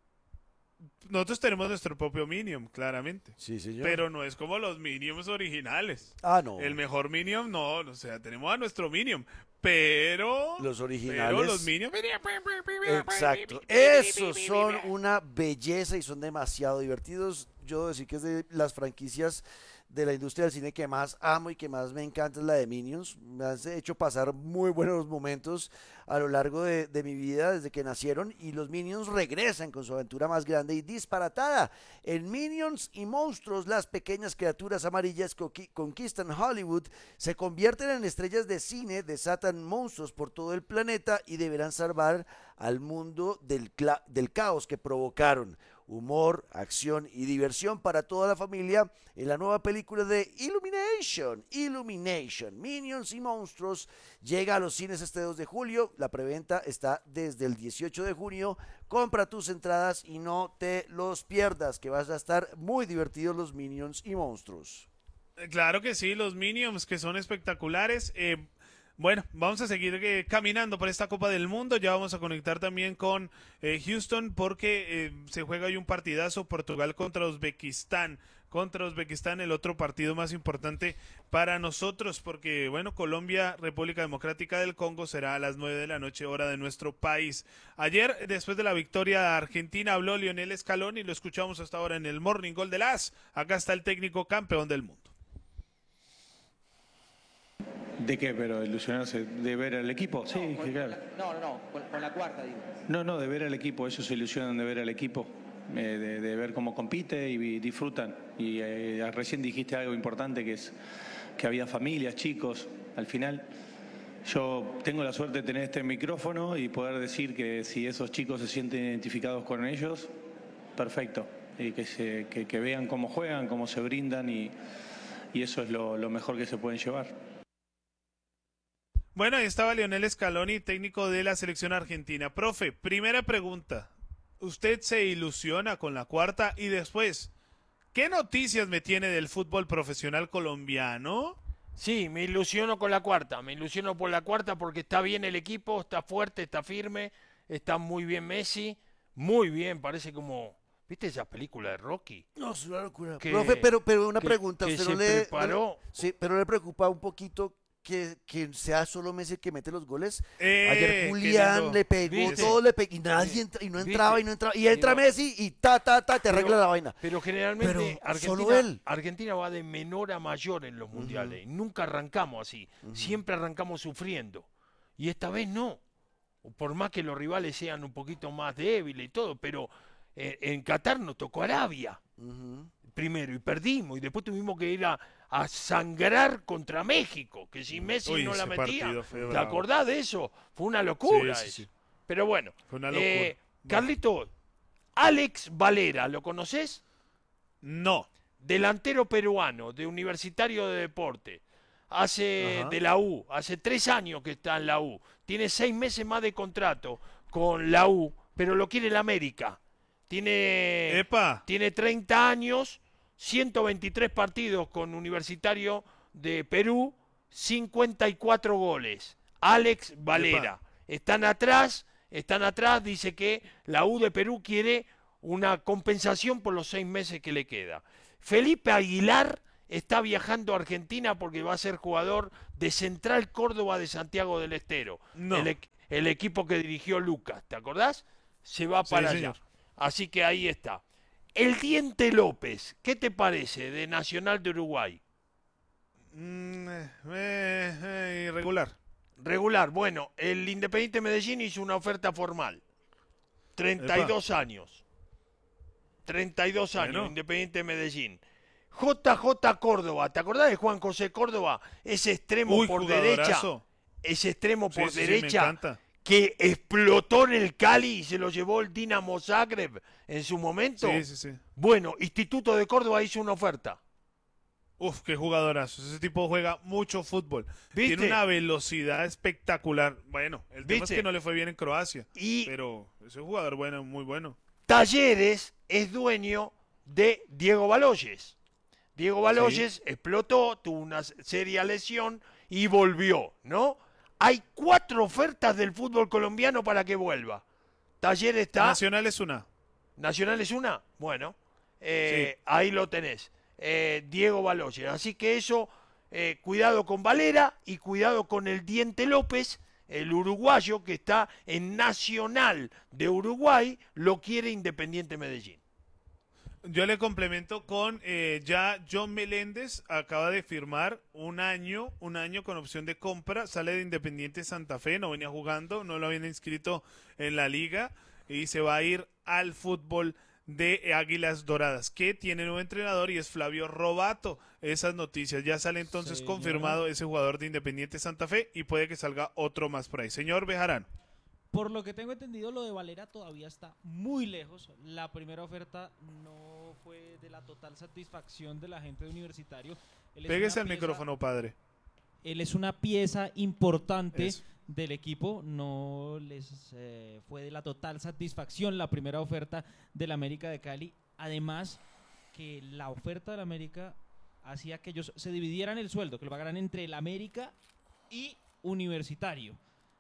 nosotros tenemos nuestro propio Minion, claramente. Sí, señor. Pero no es como los Minions originales. Ah, no. El mejor Minion, no. O sea, tenemos a nuestro Minion. Pero los originales, pero los Minions, exacto, esos son una belleza y son demasiado divertidos. Yo debo decir que es de las franquicias de la industria del cine que más amo y que más me encanta es la de Minions. Me han hecho pasar muy buenos momentos a lo largo de, de mi vida desde que nacieron, y los Minions regresan con su aventura más grande y disparatada. En Minions y Monstruos, las pequeñas criaturas amarillas que conquistan Hollywood se convierten en estrellas de cine, desatan monstruos por todo el planeta y deberán salvar al mundo del, del caos que provocaron. Humor, acción y diversión para toda la familia en la nueva película de Illumination. Illumination, Minions y Monstruos llega a los cines este dos de julio. La preventa está desde el dieciocho de junio. Compra tus entradas y no te los pierdas, que vas a estar muy divertidos los Minions y Monstruos. Claro que sí, los Minions que son espectaculares. Eh, Bueno, vamos a seguir eh, caminando por esta Copa del Mundo. Ya vamos a conectar también con eh, Houston porque eh, se juega hoy un partidazo, Portugal contra Uzbekistán. Contra Uzbekistán, el otro partido más importante para nosotros, porque, bueno, Colombia, República Democrática del Congo será a las nueve de la noche, hora de nuestro país. Ayer, después de la victoria de Argentina, habló Lionel Scaloni y lo escuchamos hasta ahora en el Morning Gol de las. Acá está el técnico campeón del mundo. ¿De qué? ¿Pero ilusionarse de ver al equipo? Sí, no, con, claro. No, no, no, con, con la cuarta, digo. No, no, de ver al equipo, ellos se ilusionan de ver al equipo, eh, de, de ver cómo compite y disfrutan. Y eh, recién dijiste algo importante, que es que había familias, chicos, al final. Yo tengo la suerte de tener este micrófono y poder decir que si esos chicos se sienten identificados con ellos, perfecto. Y que, se, que, que vean cómo juegan, cómo se brindan y, y eso es lo, lo mejor que se pueden llevar. Bueno, ahí estaba Lionel Scaloni, técnico de la selección argentina. Profe, primera pregunta. ¿Usted se ilusiona con la cuarta? Y después, ¿qué noticias me tiene del fútbol profesional colombiano? Sí, me ilusiono con la cuarta. Me ilusiono por la cuarta porque está bien el equipo, está fuerte, está firme, está muy bien Messi. Muy bien, parece como... ¿Viste esa película de Rocky? No, es una locura. Que, Profe, pero, pero una que, pregunta. Que ¿Usted se no le, preparó... no, sí, pero le preocupa un poquito... Que, que sea solo Messi el que mete los goles. Eh, Ayer Julián le pegó, ¿Viste? todo le pegó, y nadie entra, y no entraba, ¿Viste? y no entraba, y entra Pero, Messi y ta, ta, ta, te pero, arregla la vaina. Pero generalmente pero Argentina, Argentina va de menor a mayor en los mundiales. Uh-huh. Nunca arrancamos así. Uh-huh. Siempre arrancamos sufriendo. Y esta vez no. Por más que los rivales sean un poquito más débiles y todo, pero eh, en Qatar nos tocó Arabia. Uh-huh. Primero, y perdimos, y después tuvimos que ir a, a sangrar contra México, que si Messi Uy, no la metía, ¿te bravo. acordás de eso? Fue una locura sí, sí, eso. Sí. Pero bueno, Fue una locura. Eh, Carlito, Alex Valera, ¿lo conoces? No. Delantero peruano, de Universitario de Deporte, hace Ajá. de la U, hace tres años que está en la U, tiene seis meses más de contrato con la U, pero lo quiere el América. Tiene, Epa. tiene treinta años, ciento veintitrés partidos con Universitario de Perú cincuenta y cuatro goles. Alex Valera. Están atrás, están atrás, dice que la U de Perú quiere una compensación por los seis meses que le queda. Felipe Aguilar está viajando a Argentina porque va a ser jugador de Central Córdoba de Santiago del Estero. No. El, e- el equipo que dirigió Lucas, ¿te acordás? Se va para Sí, allá. señor. Así que ahí está. El Diente López, ¿qué te parece de Nacional de Uruguay? Mm, eh, eh, eh, irregular. Regular. Bueno, el Independiente Medellín hizo una oferta formal. treinta y dos años. treinta y dos años, Bueno. Independiente Medellín. J J Córdoba, ¿te acordás de Juan José Córdoba? Ese extremo Uy, por derecha. jugadorazo. Ese extremo Sí, por sí, sí, me derecha encanta. que explotó en el Cali y se lo llevó el Dinamo Zagreb en su momento. Sí, sí, sí. Bueno, Instituto de Córdoba hizo una oferta. Uf, qué jugadorazo. Ese tipo juega mucho fútbol. ¿Viste? Tiene una velocidad espectacular. Bueno, el tema ¿Viste? es que no le fue bien en Croacia. Y Pero ese jugador bueno, muy bueno. Talleres es dueño de Diego Baloyes. Diego Baloyes explotó, tuvo una seria lesión y volvió, ¿no? Hay cuatro ofertas del fútbol colombiano para que vuelva. Talleres está... Nacional es una. ¿Nacional es una? Bueno, eh, ahí lo tenés. Eh, Diego Baloyes. Así que eso, eh, cuidado con Valera y cuidado con el Diente López, el uruguayo que está en Nacional de Uruguay, lo quiere Independiente Medellín. Yo le complemento con eh, ya John Meléndez acaba de firmar un año, un año con opción de compra, sale de Independiente Santa Fe, no venía jugando, no lo habían inscrito en la liga y se va a ir al fútbol de Águilas Doradas, que tiene nuevo entrenador y es Flavio Robato. Esas noticias, ya sale entonces Señor. confirmado ese jugador de Independiente Santa Fe y puede que salga otro más por ahí. Señor Bejarano. Por lo que tengo entendido, lo de Valera todavía está muy lejos. La primera oferta no fue de la total satisfacción de la gente de Universitario. Él es Péguese una al pieza- micrófono, padre. Él es una pieza importante Eso. del equipo. No les eh, fue de la total satisfacción la primera oferta del América de Cali. Además, que la oferta del América hacía que ellos se dividieran el sueldo, que lo pagaran entre el América y Universitario.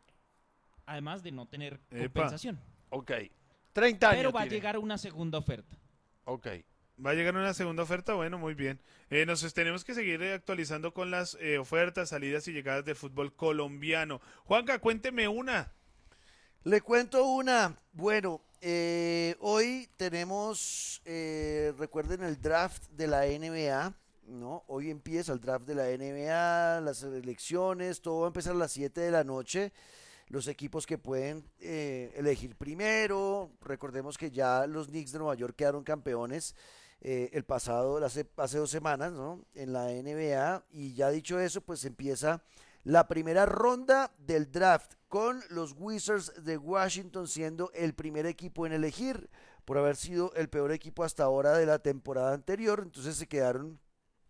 Además de no tener Epa. compensación. Ok. treinta años Pero va a tiene. llegar una segunda oferta. Ok. Va a llegar una segunda oferta, bueno, muy bien. Eh, nos tenemos que seguir eh, actualizando con las eh, ofertas, salidas y llegadas del fútbol colombiano. Juanca, cuénteme una. Le cuento una. Bueno, eh, hoy tenemos, eh, recuerden el draft de la N B A, ¿no? Hoy empieza el draft de la N B A, las elecciones, todo va a empezar a las siete de la noche. Los equipos que pueden eh, elegir primero, recordemos que ya los Knicks de Nueva York quedaron campeones eh, el pasado, hace, hace dos semanas, ¿no? En la N B A, y ya dicho eso, pues empieza la primera ronda del draft con los Wizards de Washington siendo el primer equipo en elegir por haber sido el peor equipo hasta ahora de la temporada anterior. Entonces se quedaron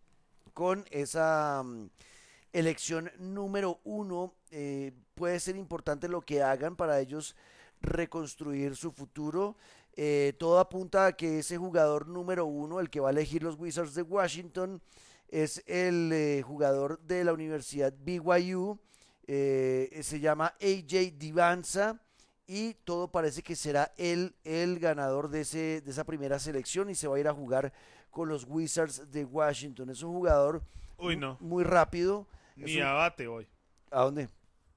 con esa um, elección número uno. Eh, puede ser importante lo que hagan para ellos reconstruir su futuro. Eh, todo apunta a que ese jugador número uno, el que va a elegir los Wizards de Washington, es el eh, jugador de la Universidad B Y U, eh, se llama A J Divanza y todo parece que será él el ganador de, ese, de esa primera selección y se va a ir a jugar con los Wizards de Washington. Es un jugador Uy, no. muy rápido. Ni Es un- abate hoy. ¿A dónde?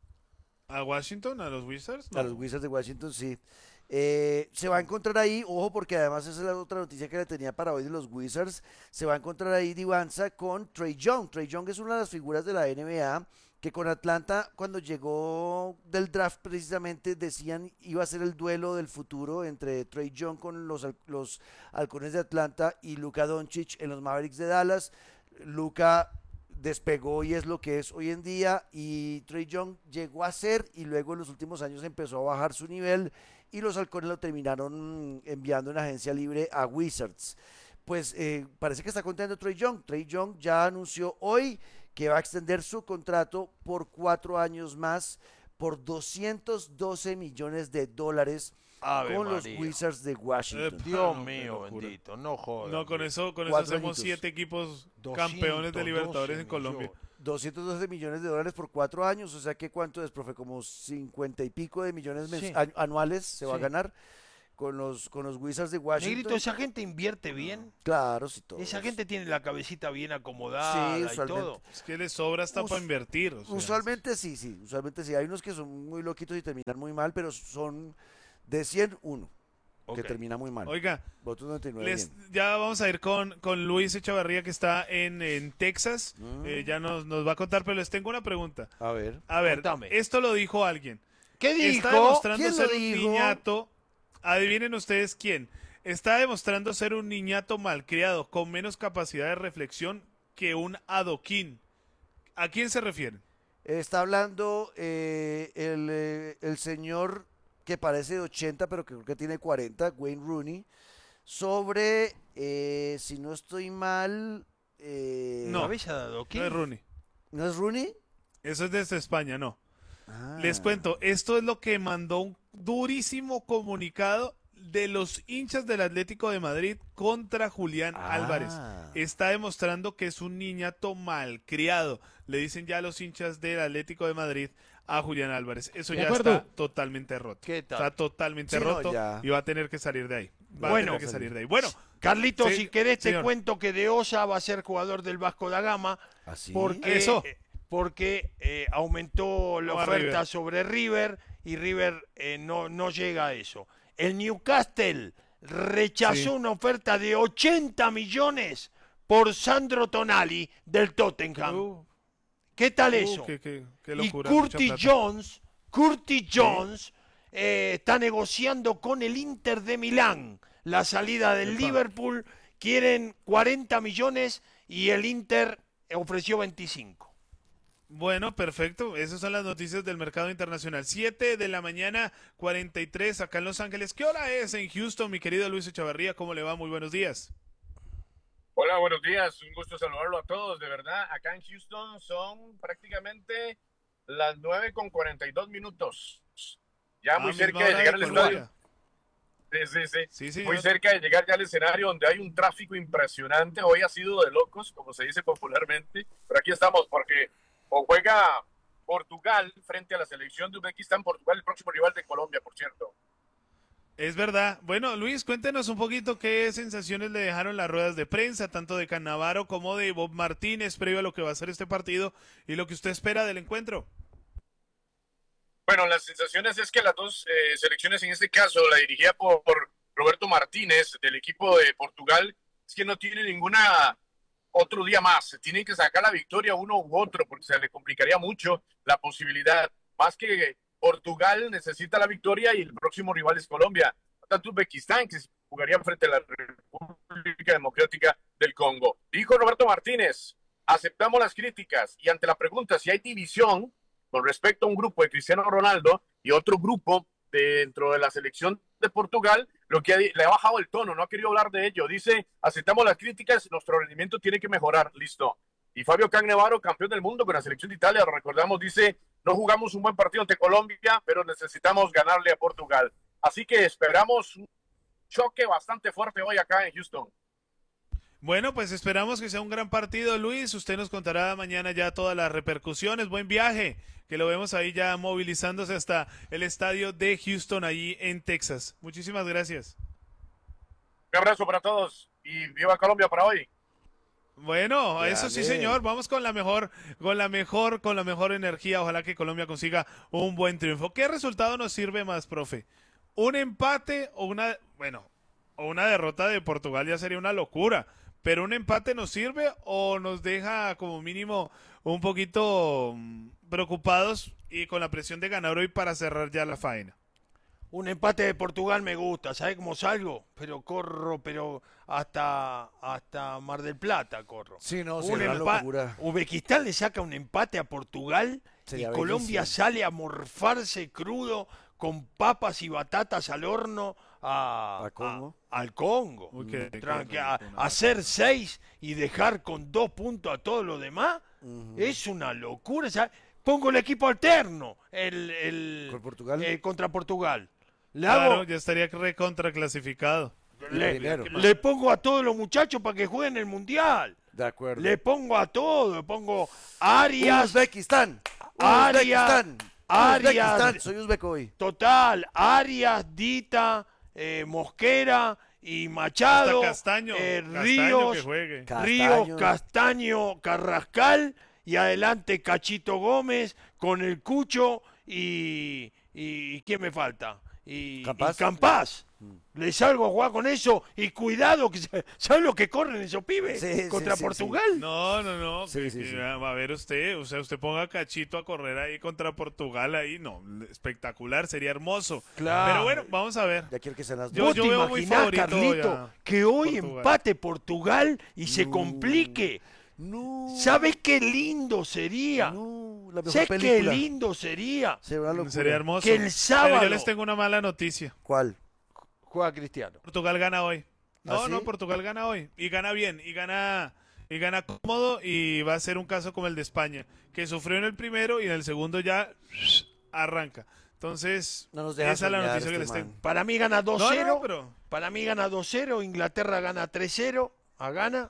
¿A Washington? ¿A los Wizards? No. A los Wizards de Washington, sí. Eh, se va a encontrar ahí, ojo, porque además esa es la otra noticia que le tenía para hoy de los Wizards. Se va a encontrar ahí Divanza con Trae Young. Trae Young es una de las figuras de la N B A que con Atlanta, cuando llegó del draft, precisamente decían iba a ser el duelo del futuro entre Trae Young con los, hal- los halcones de Atlanta y Luka Doncic en los Mavericks de Dallas. Luka despegó y es lo que es hoy en día, y Trae Young llegó a ser y luego en los últimos años empezó a bajar su nivel y los halcones lo terminaron mm, enviando en agencia libre a Wizards. Pues eh, parece que está contento Trae Young. Trae Young ya anunció hoy que va a extender su contrato por cuatro años más por doscientos doce millones de dólares Ave con María. los Wizards de Washington. Epa. Dios No, qué mío, locura. bendito, no jodas. No, con eso, con eso Cuatro hacemos añitos. siete equipos doscientos campeones de doce Libertadores en Colombia. millones. doscientos doce millones de dólares por cuatro años, o sea que ¿cuánto es, profe? Como cincuenta y pico de millones mens- Sí. an- anuales se va a Sí. ganar con los, con los Wizards de Washington. Negrito, esa gente invierte bien. Claro, sí, todo. Esa gente tiene la cabecita bien acomodada Sí, y usualmente. todo. Es que les sobra hasta Us- para invertir. o sea, Usualmente sí, sí, usualmente sí. Hay unos que son muy loquitos y terminan muy mal, pero son de cien, uno que Ok. termina muy mal. Oiga, Votos noventa y nueve les- bien. ya vamos a ir con, con Luis Echavarría, que está en, en Texas. Mm. Eh, ya nos, nos va a contar, pero les tengo una pregunta. A ver. A ver, Contame. esto lo dijo alguien. ¿Qué dijo? Está demostrando ¿Quién lo ser un dijo? niñato. Adivinen ustedes quién. Está demostrando ser un niñato malcriado, con menos capacidad de reflexión que un adoquín. ¿A quién se refieren? Está hablando eh, el, eh, el señor que parece de ochenta, pero que creo que tiene cuarenta, Wayne Rooney, sobre, eh, si no estoy mal, eh, No. Cabeza de adoquín. No es Rooney. ¿no es Rooney? Eso es desde España, no. Ah. Les cuento, esto es lo que mandó un durísimo comunicado de los hinchas del Atlético de Madrid contra Julián Ah. Álvarez. Está demostrando que es un niñato malcriado. Le dicen ya los hinchas del Atlético de Madrid a Julián Álvarez. Eso De ya acuerdo. está totalmente roto. ¿Qué tal? Está totalmente Sí, no, roto ya. y va a tener que salir de ahí. Va Bueno. a tener que salir de ahí. Bueno, Carlitos, Sí, si querés te señor. cuento que De Osa va a ser jugador del Vasco da Gama ¿Así? porque, Eso. eh, porque eh, aumentó la No a oferta River. sobre River y River eh, no, no llega a eso. El Newcastle rechazó Sí. una oferta de ochenta millones por Sandro Tonali del Tottenham. Uh, ¿Qué tal uh, eso? qué, qué- qué Y locura. Curtis mucha plata. Jones, Curtis Jones eh, está negociando con el Inter de Milán la salida del Epa. Liverpool. Quieren cuarenta millones y el Inter ofreció veinticinco. Bueno, perfecto. Esas son las noticias del mercado internacional. siete de la mañana, cuarenta y tres acá en Los Ángeles. ¿Qué hora es en Houston, mi querido Luis Echavarría? ¿Cómo le va? Muy buenos días. Hola, buenos días. Un gusto saludarlo a todos. De verdad, acá en Houston son prácticamente las nueve con cuarenta y dos minutos. Ya Ah, muy misma cerca de hora llegar al Colombia. estadio. Sí, sí, sí. Sí, señor. Muy cerca de llegar ya al escenario donde hay un tráfico impresionante. Hoy ha sido de locos, como se dice popularmente. Pero aquí estamos porque o juega Portugal frente a la selección de Uzbekistán. Portugal, el próximo rival de Colombia, por cierto. Es verdad. Bueno, Luis, cuéntenos un poquito qué sensaciones le dejaron las ruedas de prensa, tanto de Cannavaro como de Bob Martínez, previo a lo que va a ser este partido y lo que usted espera del encuentro. Bueno, las sensaciones es que las dos eh, selecciones, en este caso la dirigida por, por Roberto Martínez del equipo de Portugal, es que no tiene ninguna otro día más. Tienen que sacar la victoria uno u otro porque se le complicaría mucho la posibilidad. Más que Portugal necesita la victoria y el próximo rival es Colombia. Tanto Uzbekistán, que jugaría frente a la República Democrática del Congo. Dijo Roberto Martínez, aceptamos las críticas y ante la pregunta si hay división con respecto a un grupo de Cristiano Ronaldo y otro grupo dentro de la selección de Portugal, lo que ha, le ha bajado el tono, no ha querido hablar de ello. Dice, aceptamos las críticas, nuestro rendimiento tiene que mejorar, listo. Y Fabio Cannavaro, campeón del mundo con la selección de Italia, lo recordamos, dice, no jugamos un buen partido ante Colombia, pero necesitamos ganarle a Portugal. Así que esperamos un choque bastante fuerte hoy acá en Houston. Bueno, pues esperamos que sea un gran partido, Luis. Usted nos contará mañana ya todas las repercusiones. Buen viaje, que lo vemos ahí ya movilizándose hasta el estadio de Houston, allí en Texas. Muchísimas gracias. Un abrazo para todos y viva Colombia para hoy. Bueno, Dale. eso sí, señor. Vamos con la mejor, con la mejor, con la mejor energía. Ojalá que Colombia consiga un buen triunfo. ¿Qué resultado nos sirve más, profe? ¿Un empate o una, bueno, o una derrota de Portugal? Ya sería una locura. ¿Pero un empate nos sirve o nos deja como mínimo un poquito mm, preocupados y con la presión de ganar hoy para cerrar ya la faena? Un empate de Portugal me gusta, ¿sabes cómo salgo? Pero corro, pero hasta, hasta Mar del Plata corro. Sí, no, Un sería una empa- locura. Uzbekistán le saca un empate a Portugal Sería y Colombia bellísimo. sale a morfarse crudo con papas y batatas al horno a, ¿A Congo? a- al Congo. Uy, qué- qué Tranqui- rico, a, una a hacer seis y dejar con dos puntos a todos los demás. Ujú. Es una locura. ¿Sabes? Pongo el equipo alterno el, el, ¿Con Portugal? eh, contra Portugal. Le Claro, hago, ya estaría recontra clasificado. le, primero. le pongo a todos los muchachos para que jueguen el Mundial. De acuerdo. Le pongo a todo, le pongo Arias. Uzbekistán. Arias. Uzbekistán. Arias. Uzbekistán. Soy uzbeco hoy. Total, Arias, Dita, eh, Mosquera y Machado. Hasta Castaño, eh, Castaño Ríos, que juegue. Ríos, Castaño. Castaño, Carrascal y adelante Cachito Gómez con el Cucho y, y ¿quién me falta? Y Campás. y Campás. Le salgo a jugar con eso y cuidado, que ¿sabes lo que corren esos pibes Sí, contra sí, sí, Portugal? No, no, no. Sí, que- sí, que sí. Va a ver usted, o sea, usted ponga a Cachito a correr ahí contra Portugal ahí, no, espectacular, sería hermoso. Claro. Pero bueno, vamos a ver. Ya quiero que sean las Yo- ¿Vos dos. te veo muy imaginás, favorito Carlito, ya que hoy Portugal. empate Portugal y se No. complique? No. ¿Sabes qué lindo sería? No, la mejor ¿Sabes qué película. lindo sería? Será una locura. Sería hermoso. Que el Pero sábado- yo les tengo una mala noticia. ¿Cuál? Juega Cristiano. Portugal gana hoy. No, ¿Ah, sí? no, Portugal gana hoy. Y gana bien, y gana, y gana cómodo, y va a ser un caso como el de España, que sufrió en el primero y en el segundo ya arranca. Entonces, No nos deja esa es la soñar noticia que este les man. tengo. Para mí gana dos cero. No, no, pero- Para mí gana dos cero. Inglaterra gana tres cero. A gana.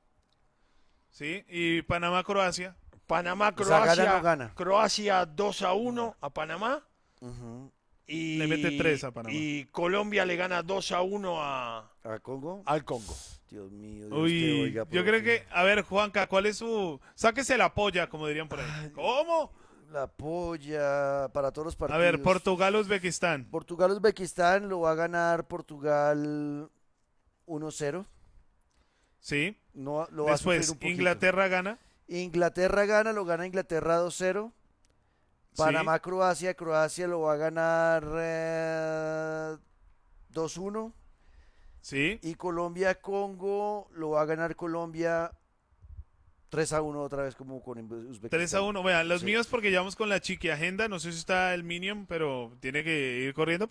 Sí, y Panamá-Croacia. Panamá, O sea, Croacia. gana o no gana. Croacia dos a uno a Panamá. Ujú. Y, Le mete tres a Panamá. Y Colombia le gana dos a uno a, ¿A Congo? al Congo. Dios mío, Dios te Uy, oiga, yo profe. creo que, a ver, Juanca, ¿cuál es su...? Sáquese la polla, como dirían por ahí. ¿Cómo? La polla para todos los A partidos. ver, Portugal-Uzbekistán. Portugal-Uzbekistán lo va a ganar Portugal uno cero. Sí. No, lo va a sufrir Después, un poquito. Inglaterra gana. Inglaterra gana, lo gana Inglaterra dos cero. Panamá-Croacia, Croacia lo va a ganar eh, dos uno. Sí. Y Colombia-Congo lo va a ganar Colombia tres a uno otra vez como con Uzbekistán. tres a uno. Vean, los Sí. míos porque llevamos con la chiqui agenda. No sé si está el Minion, pero tiene que ir corriendo.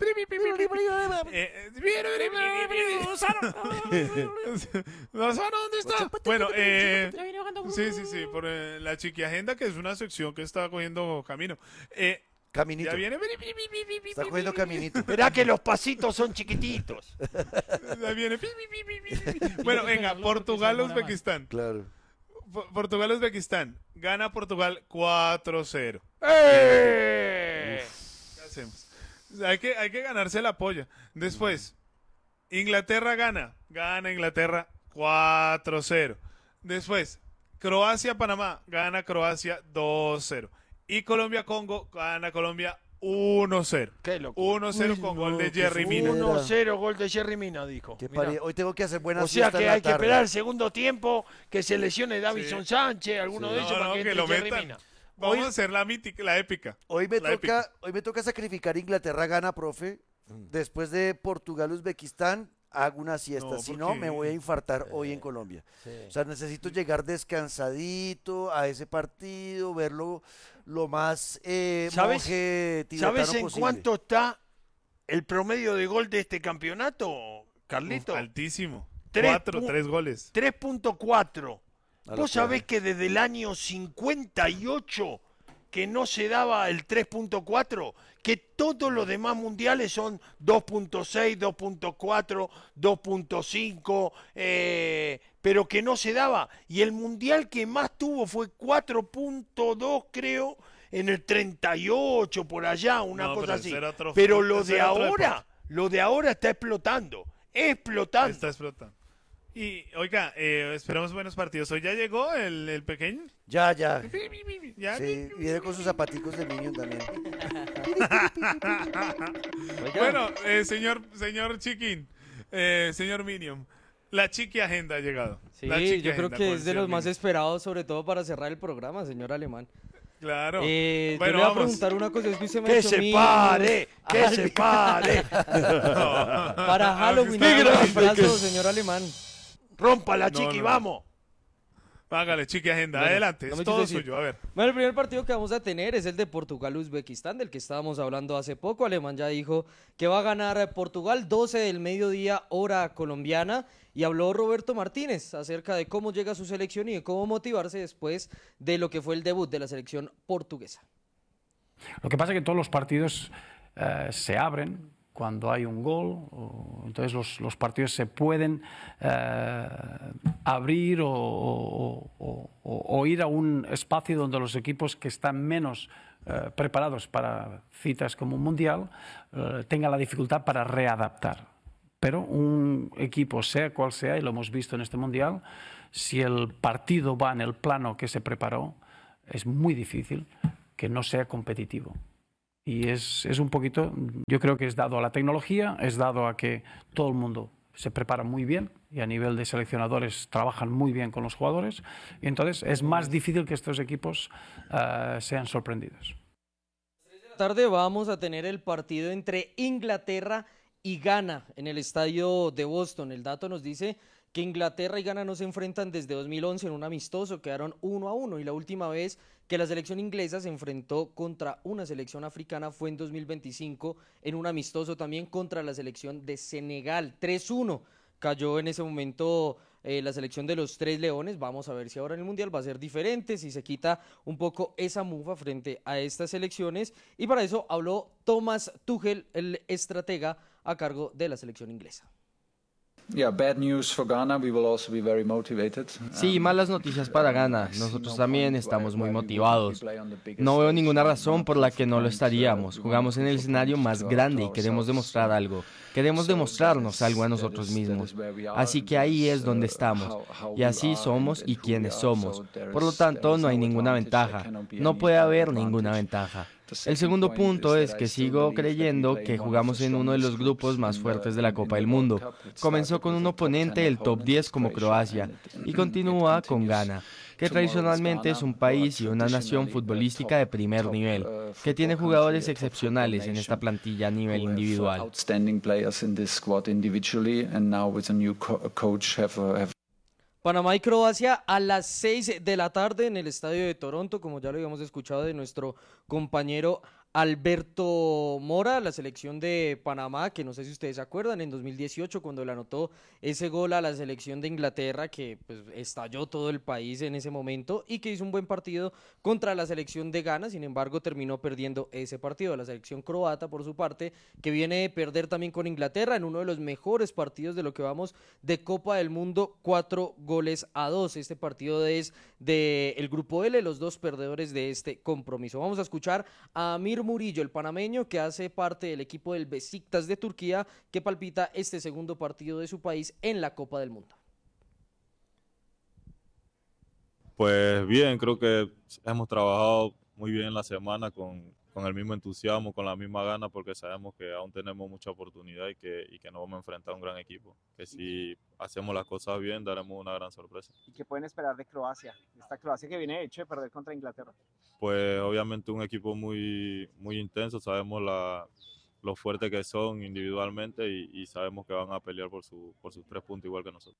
Eh, Lozano, ¿dónde está? Bueno, eh, sí, sí, sí, por eh, la chiqui agenda, que es una sección que está cogiendo camino. Eh, Caminito. ya viene. Está cogiendo caminito. Verá que los pasitos son chiquititos. Ya viene. Bueno, venga, Portugal-Uzbekistán. Claro. Po- Portugal-Uzbekistán. Gana Portugal cuatro cero. ¡Eh! ¿Qué hacemos? Hay que, hay que ganarse la polla. Después, Inglaterra gana. Gana Inglaterra cuatro cero. Después, Croacia-Panamá. Gana Croacia dos cero. Y Colombia-Congo. Gana Colombia uno cero. Qué locura. uno cero Uy, con no, gol de qué Jerry Mina. suena. uno cero, gol de Jerry Mina, dijo. Qué Mirá. pare- Hoy tengo que hacer buena O sea siesta que en la hay que tarde. esperar el segundo tiempo que se lesione Davison Sí. Sánchez, alguno Sí. de ellos, No, para no, que que entre lo Jerry metan. Mina. Vamos Hoy- a hacer la mítica, la épica. Hoy me La toca, épica. hoy me toca sacrificar Inglaterra gana, profe. Después de Portugal-Uzbekistán hago una siesta. No, si ¿por no, qué? me voy a infartar hoy en Colombia. O sea, necesito llegar descansadito a ese partido, verlo lo más eh, ¿Sabes- monje tibetano ¿Sabes en posible. cuánto está el promedio de gol de este campeonato, Carlito? Uf, altísimo. Tres Cuatro, pu- tres goles. tres punto cuatro. A Vos la sabés que desde el año cincuenta y ocho que no se daba el tres punto cuatro, que todos los demás mundiales son dos punto seis, dos punto cuatro, dos punto cinco, eh, pero que no se daba. Y el mundial que más tuvo fue cuatro punto dos, creo, en el treinta y ocho, por allá, una No, cosa pero así. ese era otro- Pero lo ese de era otro ahora, deporte. lo de ahora está explotando, explotando. Está explotando. Y, oiga, eh, esperamos buenos partidos. ¿Hoy ya llegó el, el pequeño? Ya, ya. ¿Ya? Sí, viene con sus zapaticos de Minion también. Bueno, eh, señor, señor Chiquín, eh, señor Minion, la chiqui agenda ha llegado. Sí, La chiqui yo creo agenda que con es de el los señor más Minion. esperados, sobre todo para cerrar el programa, señor Alemán. Claro. Eh, Bueno, yo le voy a vamos. preguntar una cosa, es que usted me ha Que hecho se mil- pare, que Ay, se pare. Para Halloween, No, haga no, un abrazo, señor Alemán. Rompa la No, chiqui, no. vamos. Hágale, chiqui agenda. Bueno, Adelante, no es me todo quise decir. suyo. A ver. Bueno, el primer partido que vamos a tener es el de Portugal-Uzbekistán, del que estábamos hablando hace poco. Alemán ya dijo que va a ganar Portugal doce del mediodía, hora colombiana. Y habló Roberto Martínez acerca de cómo llega a su selección y de cómo motivarse después de lo que fue el debut de la selección portuguesa. Lo que pasa es que todos los partidos eh, se abren cuando hay un gol, o, entonces los, los partidos se pueden eh, abrir o, o, o, o ir a un espacio donde los equipos que están menos eh, preparados para citas como un mundial eh, tengan la dificultad para readaptar. Pero un equipo, sea cual sea, y lo hemos visto en este mundial, si el partido va en el plano que se preparó, es muy difícil que no sea competitivo. Y es, es un poquito, yo creo que es dado a la tecnología, es dado a que todo el mundo se prepara muy bien y a nivel de seleccionadores trabajan muy bien con los jugadores, y entonces es más difícil que estos equipos uh, sean sorprendidos. Esta tarde vamos a tener el partido entre Inglaterra y Ghana en el estadio de Boston. El dato nos dice que Inglaterra y Ghana no se enfrentan desde dos mil once en un amistoso, quedaron uno a uno, y la última vez que la selección inglesa se enfrentó contra una selección africana fue en dos mil veinticinco en un amistoso también contra la selección de Senegal. tres uno cayó en ese momento eh, la selección de los Tres Leones. Vamos a ver si ahora en el Mundial va a ser diferente, si se quita un poco esa mufa frente a estas selecciones, y para eso habló Thomas Tuchel, el estratega a cargo de la selección inglesa. Sí, malas noticias para Ghana. Nosotros también estamos muy motivados. No veo ninguna razón por la que no lo estaríamos. Jugamos en el escenario más grande y queremos demostrar algo. Queremos demostrarnos algo a nosotros mismos. Así que ahí es donde estamos. Y así somos y quienes somos. Por lo tanto, no hay ninguna ventaja. No puede haber ninguna ventaja. El segundo punto es que sigo creyendo que jugamos en uno de los grupos más fuertes de la Copa del Mundo. Comenzó con un oponente del top diez como Croacia y continúa con Ghana, que tradicionalmente es un país y una nación futbolística de primer nivel, que tiene jugadores excepcionales en esta plantilla a nivel individual. Panamá y Croacia a las seis de la tarde en el estadio de Toronto, como ya lo habíamos escuchado de nuestro compañero Alberto Mora. La selección de Panamá, que no sé si ustedes se acuerdan, en dos mil dieciocho cuando le anotó ese gol a la selección de Inglaterra, que pues estalló todo el país en ese momento, y que hizo un buen partido contra la selección de Ghana. Sin embargo, terminó perdiendo ese partido. La selección croata, por su parte, que viene de perder también con Inglaterra en uno de los mejores partidos de lo que vamos de Copa del Mundo, cuatro goles a dos. Este partido es del Grupo L, los dos perdedores de este compromiso. Vamos a escuchar a Amir Murillo, el panameño que hace parte del equipo del Besiktas de Turquía, que palpita este segundo partido de su país en la Copa del Mundo. Pues bien, creo que hemos trabajado muy bien la semana con, con el mismo entusiasmo, con la misma gana, porque sabemos que aún tenemos mucha oportunidad y que, y que nos vamos a enfrentar a un gran equipo, que si hacemos las cosas bien daremos una gran sorpresa. ¿Y qué pueden esperar de Croacia? Esta Croacia que viene de hecho de perder contra Inglaterra. Pues obviamente un equipo muy, muy intenso, sabemos la, lo fuerte que son individualmente y, y sabemos que van a pelear por, su, por sus tres puntos igual que nosotros.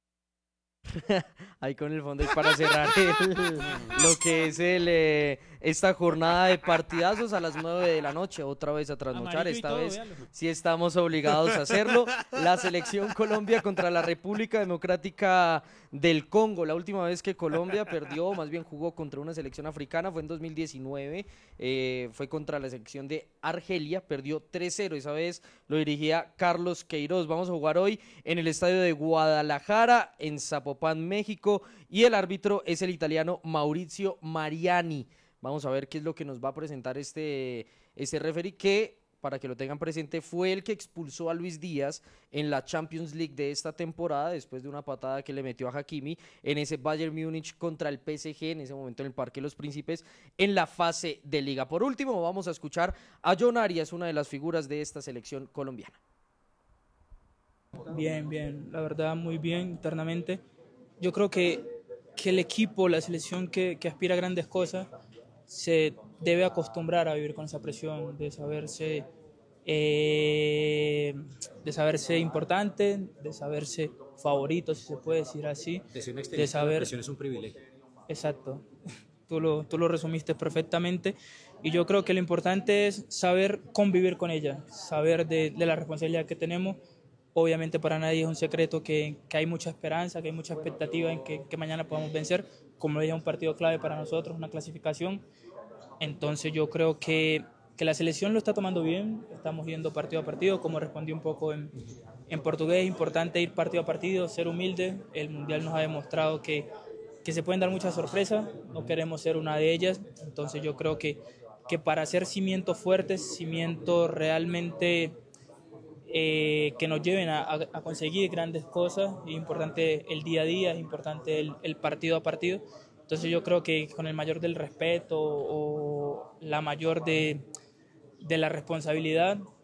Ahí con el fondo y para cerrar el, lo que es el, eh, esta jornada de partidazos a las nueve de la noche, otra vez a trasnochar, esta todo, vez véalo. Sí estamos obligados a hacerlo. La selección Colombia contra la República Democrática del Congo. La última vez que Colombia perdió, más bien jugó contra una selección africana, fue en dos mil diecinueve, eh, fue contra la selección de Argelia, perdió tres cero, esa vez lo dirigía Carlos Queiroz. Vamos a jugar hoy en el estadio de Guadalajara, en Zapopan, México, y el árbitro es el italiano Maurizio Mariani. Vamos a ver qué es lo que nos va a presentar este, este referee, que, para que lo tengan presente, fue el que expulsó a Luis Díaz en la Champions League de esta temporada, después de una patada que le metió a Hakimi en ese Bayern Múnich contra el P S G, en ese momento en el Parque de los Príncipes, en la fase de Liga. Por último, vamos a escuchar a John Arias, una de las figuras de esta selección colombiana. Bien, bien, la verdad muy bien internamente. Yo creo que, que el equipo, la selección que, que aspira a grandes cosas, se debe acostumbrar a vivir con esa presión, de saberse, eh, de saberse importante, de saberse favorito, si se puede decir así. De saber, la presión es un privilegio. Exacto, tú lo, tú lo resumiste perfectamente, y yo creo que lo importante es saber convivir con ella, saber de, de la responsabilidad que tenemos. Obviamente para nadie es un secreto que, que hay mucha esperanza, que hay mucha expectativa en que, que mañana podamos vencer. Como le dije, un partido clave para nosotros, una clasificación. Entonces yo creo que que la selección lo está tomando bien, estamos yendo partido a partido, como respondí un poco en, en portugués, es importante ir partido a partido, ser humilde, el Mundial nos ha demostrado que, que se pueden dar muchas sorpresas, no queremos ser una de ellas, entonces yo creo que, que para hacer cimientos fuertes, cimientos realmente eh, que nos lleven a, a conseguir grandes cosas, es importante el día a día, es importante el, el partido a partido, entonces yo creo que con el mayor del respeto o la mayor de de la responsabilidad,